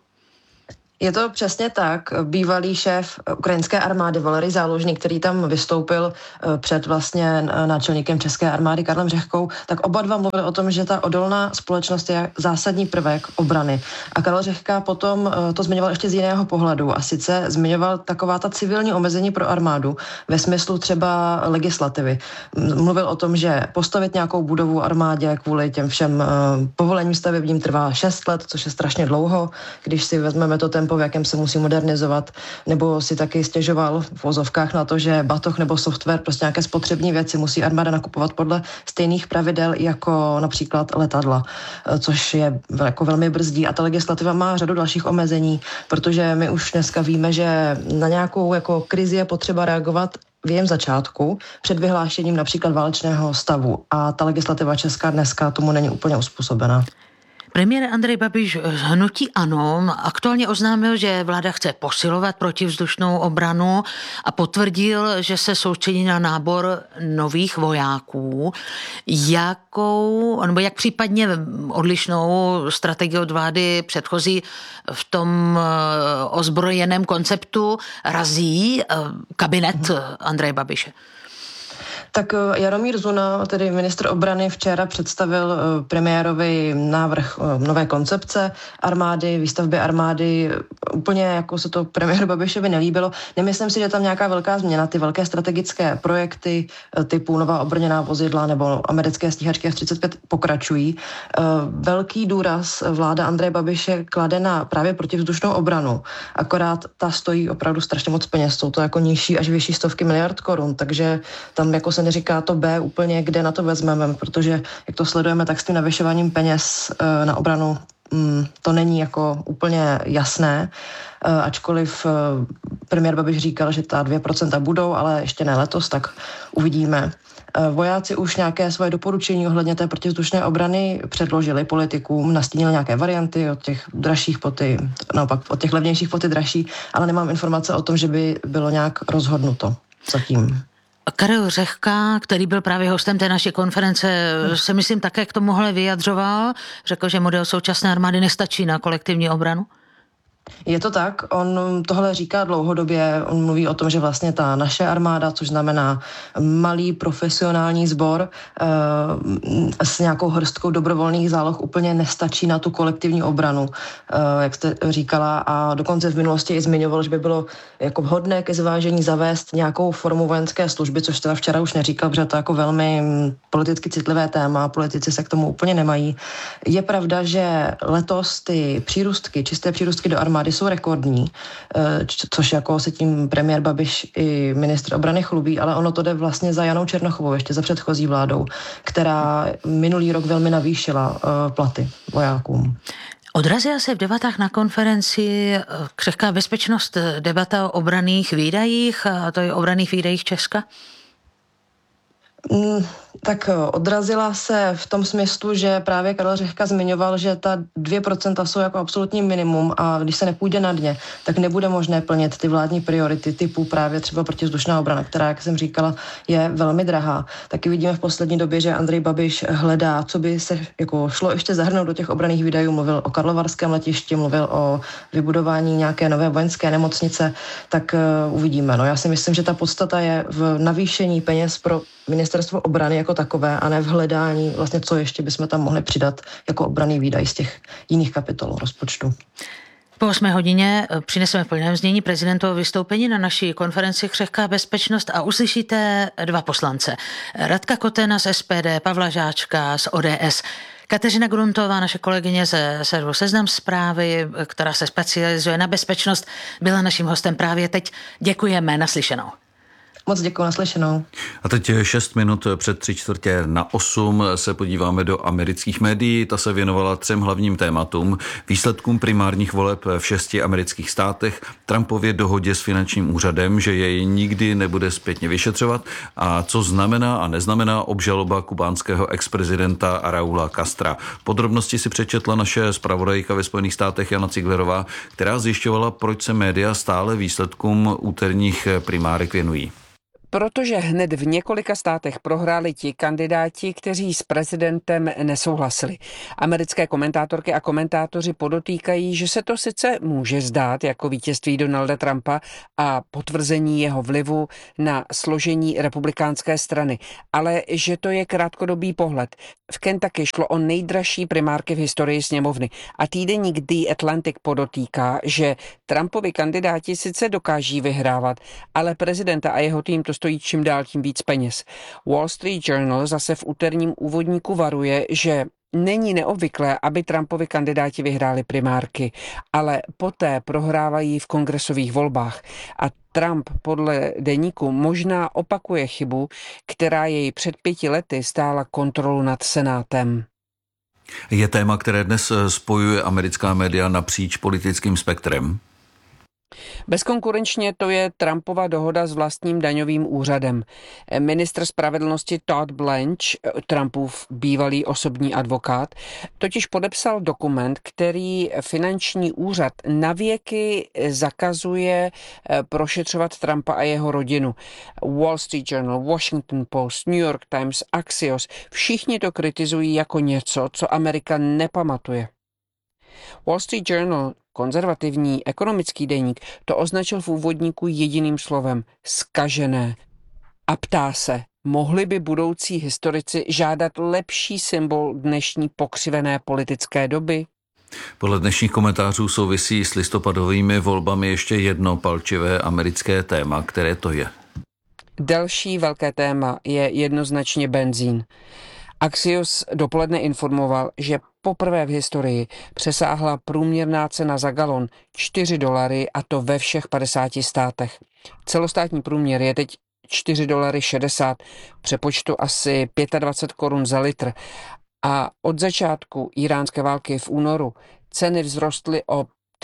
Je to přesně tak. Bývalý šéf ukrajinské armády Valery Záložný, který tam vystoupil před vlastně náčelníkem české armády Karlem Řehkou, tak oba dva mluvili o tom, že ta odolná společnost je zásadní prvek obrany. A Karel Řehka potom to zmiňoval ještě z jiného pohledu a sice zmiňoval taková ta civilní omezení pro armádu ve smyslu třeba legislativy. Mluvil o tom, že postavit nějakou budovu armádě kvůli těm všem povolením stavebním trvá 6 let, což je strašně dlouho, když si vezmeme to tempo, v jakém se musí modernizovat, nebo si taky stěžoval v vozovkách na to, že batoh nebo software, prostě nějaké spotřební věci musí armáda nakupovat podle stejných pravidel jako například letadla, což je jako velmi brzdí. A ta legislativa má řadu dalších omezení, protože my už dneska víme, že na nějakou jako krizi je potřeba reagovat v jejím začátku před vyhlášením například válečného stavu. A ta legislativa česká dneska tomu není úplně uspůsobená. Premiér Andrej Babiš z hnutí ANO aktuálně oznámil, že vláda chce posilovat protivzdušnou obranu a potvrdil, že se soustředí na nábor nových vojáků. Jak případně odlišnou strategii od vlády předchozí v tom ozbrojeném konceptu razí kabinet Andreje Babiše? Tak Jaromír Zuna, tedy ministr obrany, včera představil premiérovi návrh nové koncepce armády, výstavby armády. Úplně jako se to premiéru Babišovi nelíbilo. Nemyslím si, že tam nějaká velká změna. Ty velké strategické projekty typu nová obrněná vozidla nebo americké stíhačky F-35 pokračují. Velký důraz vláda Andreje Babiše klade na právě protivzdušnou obranu. Akorát ta stojí opravdu strašně moc peněz. Jsou to jako nižší až vyšší stovky miliard korun, takže tam jako se neříká to B úplně, kde na to vezmeme, protože jak to sledujeme, tak s tím navyšováním peněz na obranu to není jako úplně jasné, ačkoliv premiér Babiš říkal, že ta 2% budou, ale ještě ne letos, tak uvidíme. Vojáci už nějaké svoje doporučení ohledně té protivzdušné obrany předložili politikům, nastínili nějaké varianty od těch dražších po ty, naopak od těch levnějších po ty dražší, ale nemám informace o tom, že by bylo nějak rozhodnuto zatím. Karel Řehka, který byl právě hostem té naší konference, se myslím také k tomuhle vyjadřoval. Řekl, že model současné armády nestačí na kolektivní obranu. Je to tak, on tohle říká dlouhodobě, on mluví o tom, že vlastně ta naše armáda, což znamená malý profesionální sbor s nějakou hrstkou dobrovolných záloh úplně nestačí na tu kolektivní obranu, jak jste říkala, a dokonce v minulosti i zmiňoval, že by bylo jako vhodné ke zvážení zavést nějakou formu vojenské služby, což teda včera už neříkal, protože to je jako velmi politicky citlivé téma, politici se k tomu úplně nemají. Je pravda, že letos ty přírůstky, čisté přírůstky do armády jsou rekordní, což jako se tím premiér Babiš i ministr obrany chlubí, ale ono to jde vlastně za Janou Černochovou, ještě za předchozí vládou, která minulý rok velmi navýšila platy vojákům. Odrazila se v debatách na konferenci křehká bezpečnost, debata o obranných výdajích, a to je o obranných výdajích Česka? Tak odrazila se v tom smyslu, že právě Karel Řehka zmiňoval, že ta 2% jsou jako absolutní minimum a když se nepůjde na dně, tak nebude možné plnit ty vládní priority typu právě třeba protivzdušná obrana, která, jak jsem říkala, je velmi drahá. Taky vidíme v poslední době, že Andrej Babiš hledá, co by se jako šlo ještě zahrnout do těch obranných výdajů. Mluvil o karlovarském letišti, mluvil o vybudování nějaké nové vojenské nemocnice, tak uvidíme. No, já si myslím, že ta podstata je v navýšení peněz pro ministerstvo obrany jako takové a ne v hledání vlastně, co ještě bychom tam mohli přidat jako obranný výdaj z těch jiných kapitol rozpočtu. Po 8 hodině přineseme v plném znění prezidentovo vystoupení na naší konferenci Křehká bezpečnost a uslyšíte 2 poslance. Radka Kotena z SPD, Pavla Žáčka z ODS. Kateřina Gruntová, naše kolegyně ze serveru Seznam Zprávy, která se specializuje na bezpečnost, byla naším hostem právě teď. Děkujeme, naslyšenou. Moc děkuji, naslyšenou. A teď 6 minut před 7:45 se podíváme do amerických médií. Ta se věnovala 3 hlavním tématům. Výsledkům primárních voleb v 6 amerických státech, Trumpově dohodě s finančním úřadem, že jej nikdy nebude zpětně vyšetřovat a co znamená a neznamená obžaloba kubánského exprezidenta Raula Castra. Podrobnosti si přečetla naše zpravodajka ve Spojených státech Jana Ciglerová, která zjišťovala, proč se média stále výsledkům úterních primárek věnují. Protože hned v několika státech prohráli ti kandidáti, kteří s prezidentem nesouhlasili. Americké komentátorky a komentátoři podotýkají, že se to sice může zdát jako vítězství Donalda Trumpa a potvrzení jeho vlivu na složení republikánské strany, ale že to je krátkodobý pohled. V Kentucky šlo o nejdražší primárky v historii sněmovny a týdeník The Atlantic podotýká, že Trumpovi kandidáti sice dokáží vyhrávat, ale prezidenta a jeho tým to stojí čím dál tím víc peněz. Wall Street Journal zase v úterním úvodníku varuje, že není neobvyklé, aby Trumpovi kandidáti vyhráli primárky, ale poté prohrávají v kongresových volbách. A Trump podle deníku možná opakuje chybu, která jej před 5 lety stála kontrolu nad Senátem. Je téma, které dnes spojuje americká média napříč politickým spektrem. Bezkonkurenčně to je Trumpova dohoda s vlastním daňovým úřadem. Ministr spravedlnosti Todd Blanche, Trumpův bývalý osobní advokát, totiž podepsal dokument, který finanční úřad navěky zakazuje prošetřovat Trumpa a jeho rodinu. Wall Street Journal, Washington Post, New York Times, Axios, všichni to kritizují jako něco, co Amerika nepamatuje. Wall Street Journal, konzervativní ekonomický deník, to označil v úvodníku jediným slovem – zkažené. A ptá se, mohli by budoucí historici žádat lepší symbol dnešní pokřivené politické doby? Podle dnešních komentářů souvisí s listopadovými volbami ještě jedno palčivé americké téma, které to je. Další velké téma je jednoznačně benzín. Axios dopoledne informoval, že poprvé v historii přesáhla průměrná cena za galon $4 a to ve všech 50 státech. Celostátní průměr je teď $4,60, přepočtu asi 25 korun za litr. A od začátku iránské války v únoru ceny vzrostly o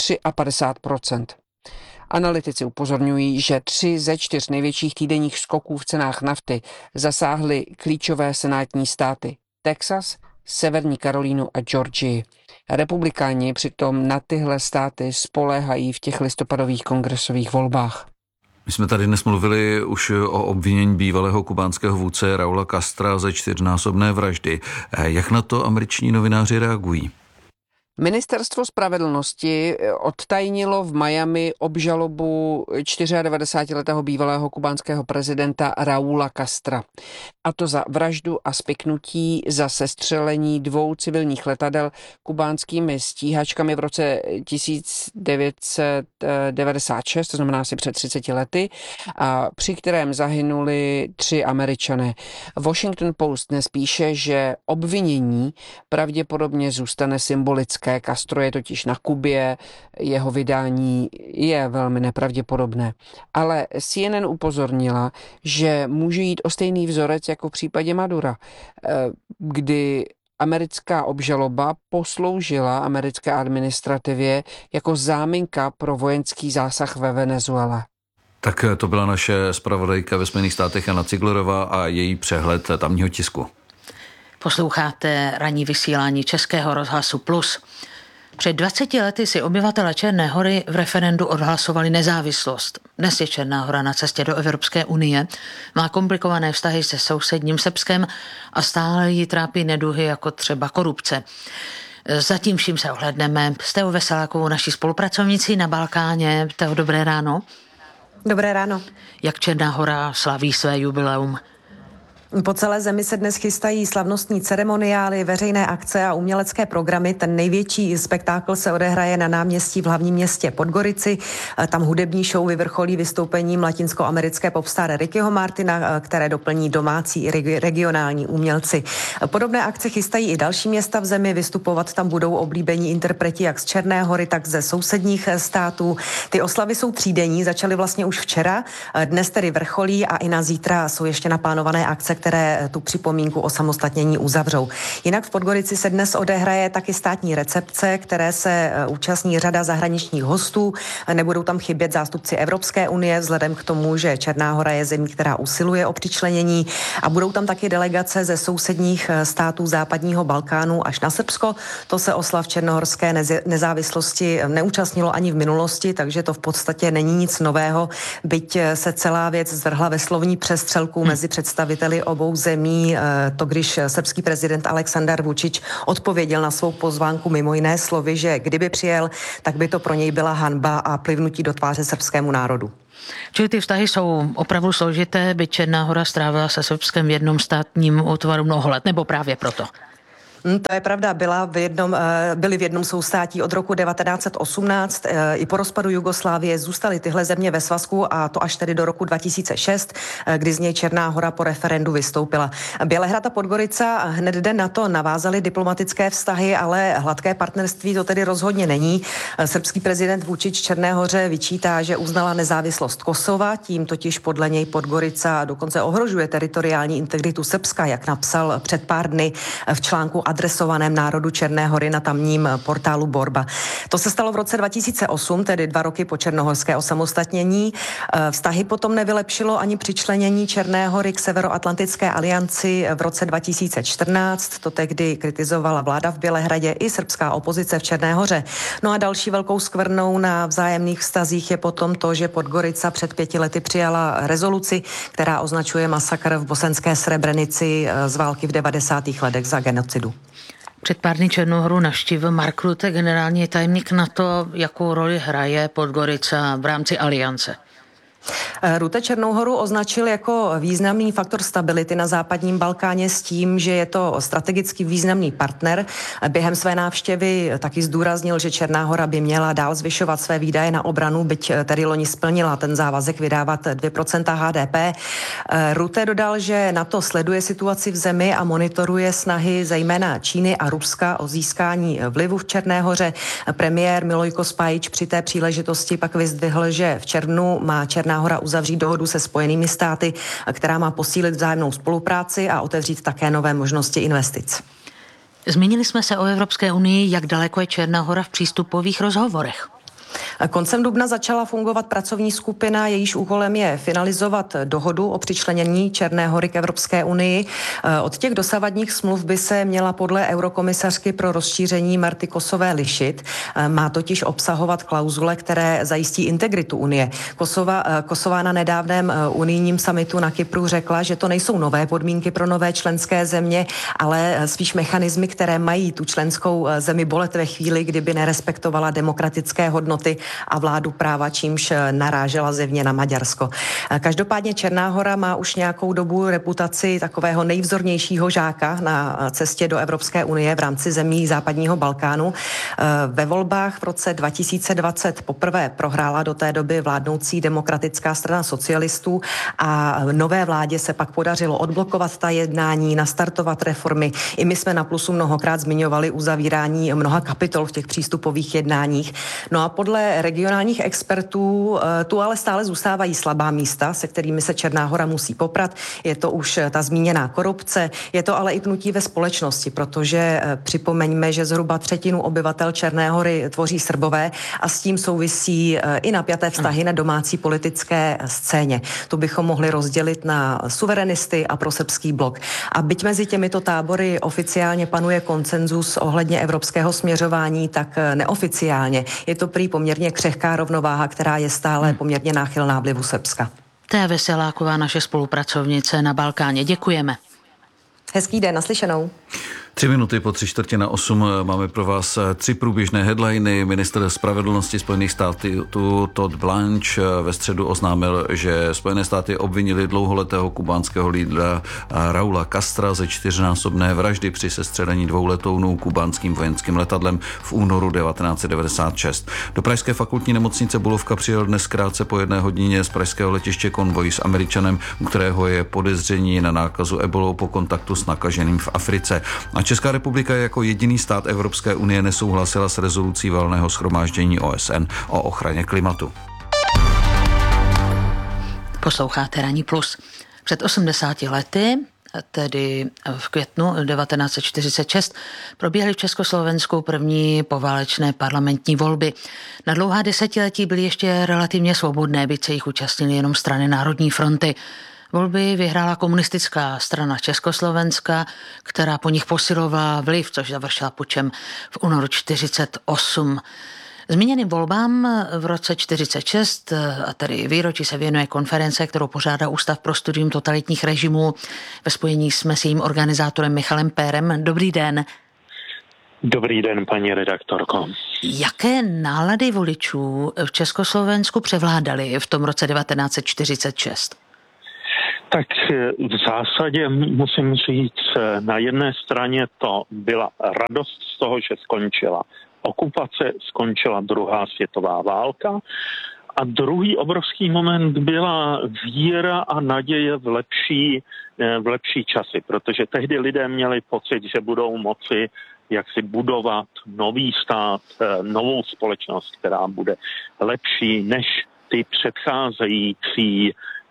53%. Analytici upozorňují, že 3 ze 4 největších týdenních skoků v cenách nafty zasáhly klíčové senátní státy Texas, Severní Karolínu a Georgii. Republikáni přitom na tyhle státy spoléhají v těch listopadových kongresových volbách. My jsme tady dnes mluvili už o obvinění bývalého kubánského vůdce Raula Castra ze 4násobné vraždy. Jak na to američtí novináři reagují? Ministerstvo spravedlnosti odtajnilo v Miami obžalobu 94letého bývalého kubánského prezidenta Raula Castra. A to za vraždu a spiknutí za sestřelení 2 civilních letadel kubánskými stíhačkami v roce 1996, to znamená asi před 30 lety, a při kterém zahynuli 3 Američané. Washington Post dnes píše, že obvinění pravděpodobně zůstane symbolické. Castro je totiž na Kubě, jeho vydání je velmi nepravděpodobné. Ale CNN upozornila, že může jít o stejný vzorec jako v případě Madura, kdy americká obžaloba posloužila americké administrativě jako záminka pro vojenský zásah ve Venezuele. Tak to byla naše zpravodajka ve Spojených státech Jana Ciglerová a její přehled tamního tisku. Posloucháte ranní vysílání Českého rozhlasu Plus. Před 20 lety si obyvatele Černé Hory v referendu odhlasovali nezávislost. Dnes je Černá Hora na cestě do Evropské unie, má komplikované vztahy se sousedním Srbskem a stále ji trápí neduhy jako třeba korupce. Zatím vším se ohledneme s Teou Veselákovou, naší spolupracovnicí na Balkáně. Teo, dobré ráno. Dobré ráno. Jak Černá Hora slaví své jubileum? Po celé zemi se dnes chystají slavnostní ceremoniály, veřejné akce a umělecké programy. Ten největší spektákl se odehraje na náměstí v hlavním městě Podgorici. Tam hudební show vyvrcholí vystoupením latinskoamerické popstar Rickyho Martina, které doplní domácí i regionální umělci. Podobné akce chystají i další města v zemi. Vystupovat tam budou oblíbení interpreti jak z Černé Hory, tak ze sousedních států. Ty oslavy jsou třídenní, začaly vlastně už včera. Dnes tedy vrcholí a i na zítra jsou ještě naplánované akce, které tu připomínku osamostatnění uzavřou. Jinak v Podgorici se dnes odehraje taky státní recepce, které se účastní řada zahraničních hostů. Nebudou tam chybět zástupci Evropské unie, vzhledem k tomu, že Černá Hora je zemí, která usiluje o přičlenění, a budou tam taky delegace ze sousedních států západního Balkánu až na Srbsko. To se oslav černohorské nezávislosti neúčastnilo ani v minulosti, takže to v podstatě není nic nového, byť se celá věc zvrhla ve slovní přestřelku mezi představiteli obou zemí, to když srbský prezident Aleksandar Vučić odpověděl na svou pozvánku mimo jiné slovy, že kdyby přijel, tak by to pro něj byla hanba a plivnutí do tváře srbskému národu. Čili ty vztahy jsou opravdu složité, by Černá Hora strávila se Srbskem v jednom státním útvaru mnoho let, nebo právě proto? To je pravda, byli v jednom soustátí od roku 1918. I po rozpadu Jugoslávie zůstaly tyhle země ve svazku, a to až tedy do roku 2006, kdy z něj Černá Hora po referendu vystoupila. Bělehrad a Podgorica hned den na to navázali diplomatické vztahy, ale hladké partnerství to tedy rozhodně není. Srbský prezident Vučić Černé Hoře vyčítá, že uznala nezávislost Kosova, tím totiž podle něj Podgorica dokonce ohrožuje teritoriální integritu Srbska, jak napsal před pár dny v článku adresovaném národu Černé Hory na tamním portálu Borba. To se stalo v roce 2008, tedy 2 roky po černohorské osamostatnění. Vztahy potom nevylepšilo ani přičlenění Černé Hory k Severoatlantické alianci v roce 2014. To tehdy kritizovala vláda v Bělehradě i srbská opozice v Černé Hoře. No a další velkou skvrnou na vzájemných vztazích je potom to, že Podgorica před 5 lety přijala rezoluci, která označuje masakr v bosenské Srebrenici z války v 90. letech za genocidu. Před pár dny Černou Horu navštívil Mark Rutte, generální tajemník NATO. Jakou roli hraje Podgorica v rámci aliance? Rutte Černou Horu označil jako významný faktor stability na západním Balkáně s tím, že je to strategicky významný partner. Během své návštěvy taky zdůraznil, že Černá Hora by měla dál zvyšovat své výdaje na obranu, byť tedy loni splnila ten závazek vydávat 2% HDP. Rutte dodal, že NATO sleduje situaci v zemi a monitoruje snahy zejména Číny a Ruska o získání vlivu v Černé Hoře. Premiér Milojko Spajić při té příležitosti pak vyzdvihl, že v červnu má Černá Hora uzavřít dohodu se Spojenými státy, která má posílit vzájemnou spolupráci a otevřít také nové možnosti investic. Zmínili jsme se o Evropské unii, jak daleko je Černá Hora v přístupových rozhovorech. Koncem dubna začala fungovat pracovní skupina, jejíž úkolem je finalizovat dohodu o přičlenění Černé Hory k Evropské unii. Od těch dosavadních smluv by se měla podle eurokomisařky pro rozšíření Marty Kosové lišit. Má totiž obsahovat klauzule, které zajistí integritu Unie. Kosová na nedávném unijním summitu na Kypru řekla, že to nejsou nové podmínky pro nové členské země, ale spíš mechanismy, které mají tu členskou zemi bolet ve chvíli, kdyby nerespektovala demokratické hodnoty a vládu práva, čímž narážela zjevně na Maďarsko. Každopádně Černá Hora má už nějakou dobu reputaci takového nejvzornějšího žáka na cestě do Evropské unie v rámci zemí západního Balkánu. Ve volbách v roce 2020 poprvé prohrála do té doby vládnoucí Demokratická strana socialistů a nové vládě se pak podařilo odblokovat ta jednání, nastartovat reformy. I my jsme na Plusu mnohokrát zmiňovali uzavírání mnoha kapitol v těch přístupových jednáních. No a podle podle regionálních expertů tu ale stále zůstávají slabá místa, se kterými se Černá Hora musí poprat. Je to už ta zmíněná korupce, je to ale i pnutí ve společnosti, protože připomeňme, že zhruba třetinu obyvatel Černé Hory tvoří Srbové a s tím souvisí i napjaté vztahy na domácí politické scéně. To bychom mohli rozdělit na suverenisty a prosrbský blok. A byť mezi těmito tábory oficiálně panuje konsenzus ohledně evropského směřování, tak neoficiálně je to prý poměrně křehká rovnováha, která je stále poměrně náchylná vlivu Srbska. To je Veseláková, naše spolupracovnice na Balkáně. Děkujeme. Hezký den, naslyšenou. 3 minuty po 7:45 máme pro vás 3 průběžné headliny. Ministr spravedlnosti Spojených států Todd Blanche ve středu oznámil, že Spojené státy obvinili dlouholetého kubánského lídra Raula Castra ze 4násobné vraždy při sestřelení 2 letounů kubánským vojenským letadlem v únoru 1996. Do pražské fakultní nemocnice Bulovka přijel dnes krátce po 1 hodině z pražského letiště konvoj s Američanem, u kterého je podezření na nákazu ebolou po kontaktu s nakaženým v Africe. A Česká republika jako jediný stát Evropské unie nesouhlasila s rezolucí Valného shromáždění OSN o ochraně klimatu. Posloucháte Ranní plus. Před 80 lety, tedy v květnu 1946, proběhly v Československu první poválečné parlamentní volby. Na dlouhá desetiletí byly ještě relativně svobodné, byť se jich účastnily jenom strany Národní fronty. Volby vyhrála komunistická strana Československa, která po nich posilovala vliv, což završila pučem v únoru 1948. Zmíněným volbám v roce 1946, a tedy výročí, se věnuje konference, kterou pořádá Ústav pro studium totalitních režimů. Ve spojení jsme s jejím organizátorem Michalem Pérem. Dobrý den. Dobrý den, paní redaktorko. Jaké nálady voličů v Československu převládaly v tom roce 1946? Tak v zásadě musím říct, na jedné straně to byla radost z toho, že skončila okupace, skončila druhá světová válka a druhý obrovský moment byla víra a naděje v lepší časy, protože tehdy lidé měli pocit, že budou moci jak si budovat nový stát, novou společnost, která bude lepší než ty předcházející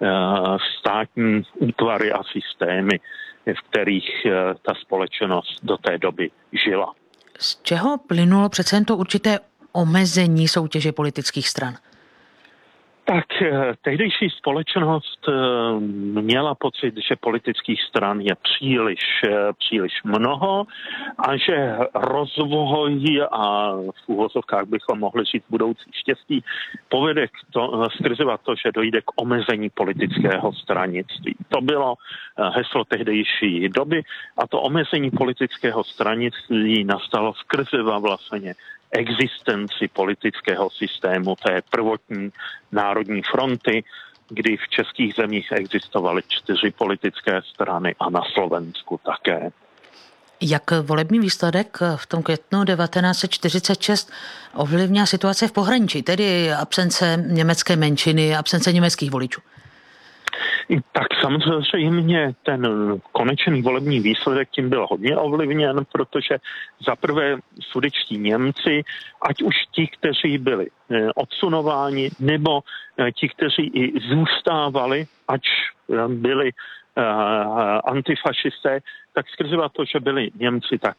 státní útvary a systémy, v kterých ta společnost do té doby žila. Z čeho plynulo přece jen to určité omezení soutěže politických stran? Tak tehdejší společnost měla pocit, že politických stran je příliš mnoho a že rozvoj a v úvozovkách bychom mohli říct budoucí štěstí povede skrzovat to, že dojde k omezení politického stranictví. To bylo heslo tehdejší doby a to omezení politického stranictví nastalo skrzeva vlastně existenci politického systému té prvotní Národní fronty, kdy v českých zemích existovaly 4 politické strany a na Slovensku také. Jak volební výsledek v tom květnu 1946 ovlivnila situace v pohraničí, tedy absence německé menšiny, absence německých voličů? Tak samozřejmě ten konečný volební výsledek tím byl hodně ovlivněn, protože zaprvé sudetští Němci, ať už ti, kteří byli odsunováni, nebo ti, kteří i zůstávali, ač byli antifašisté, tak skrze to, že byli Němci, tak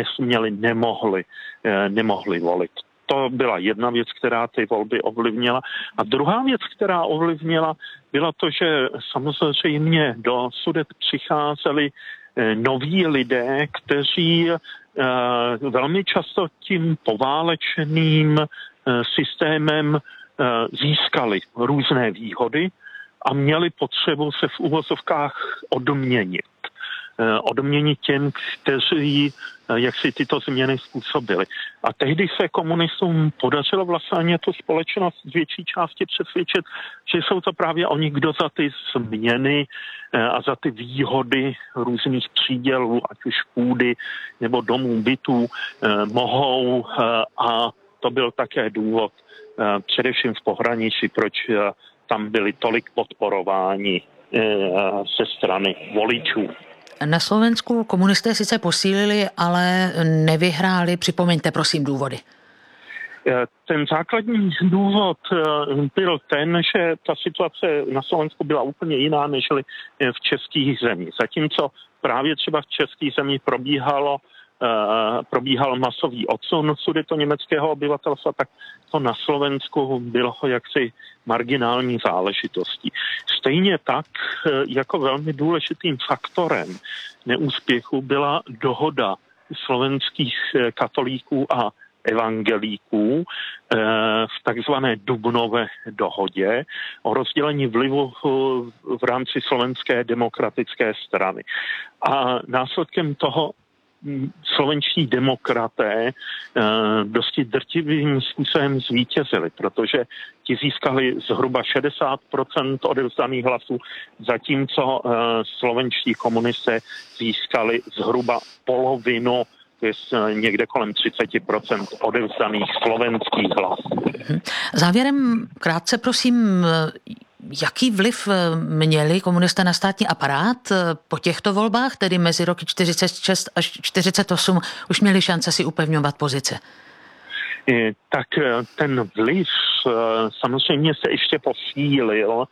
nemohli volit. To byla jedna věc, která ty volby ovlivnila. A druhá věc, která ovlivnila, byla to, že samozřejmě do Sudet přicházeli noví lidé, kteří velmi často tím poválečným systémem získali různé výhody a měli potřebu se v uvozovkách odměnit těm, kteří jak si tyto změny způsobili. A tehdy se komunistům podařilo vlastně tu společnost z větší části přesvědčit, že jsou to právě oni, kdo za ty změny a za ty výhody různých přídělů, ať už půdy nebo domů, bytů, mohou. A to byl také důvod především v pohraničí, proč tam byli tolik podporováni ze strany voličů. Na Slovensku komunisté sice posílili, ale nevyhráli. Připomeňte prosím důvody. Ten základní důvod byl ten, že ta situace na Slovensku byla úplně jiná než v českých zemích. Zatímco právě třeba v českých zemích probíhal masový odsun sudetoněmeckého obyvatelstva, tak to na Slovensku bylo jaksi marginální záležitostí. Stejně tak jako velmi důležitým faktorem neúspěchu byla dohoda slovenských katolíků a evangelíků v takzvané Dubnové dohodě o rozdělení vlivu v rámci Slovenské demokratické strany. A následkem toho slovenští demokraté dosti drtivým způsobem zvítězili, protože ti získali zhruba 60% odevzdaných hlasů, zatímco slovenští komunisté získali zhruba polovinu, to je někde kolem 30% odevzdaných slovenských hlasů. Závěrem krátce prosím, jaký vliv měli komunisté na státní aparát po těchto volbách, tedy mezi roky 46 až 48 už měli šance si upevňovat pozice? Tak ten vliv samozřejmě se ještě posílil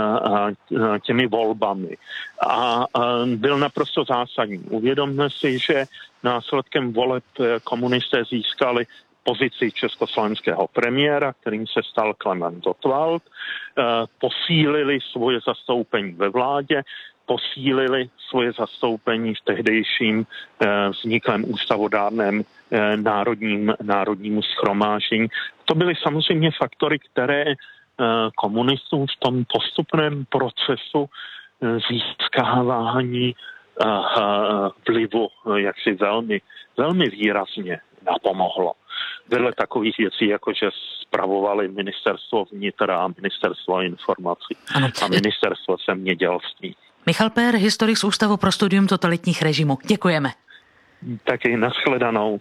těmi volbami a byl naprosto zásadní. Uvědomme si, že následkem voleb komunisté získali pozici československého premiéra, kterým se stal Klement Gottwald, posílili svoje zastoupení ve vládě, posílili svoje zastoupení v tehdejším vzniklém ústavodárném národnímu shromáždění. To byly samozřejmě faktory, které komunistům v tom postupném procesu získávání vlivu jaksi velmi, velmi výrazně napomohlo. Vedle takových věcí, jako že spravovali ministerstvo vnitra a ministerstvo informací a ministerstvo zemědělství. Michal Pér, historik z Ústavu pro studium totalitních režimů. Děkujeme. Taky nashledanou.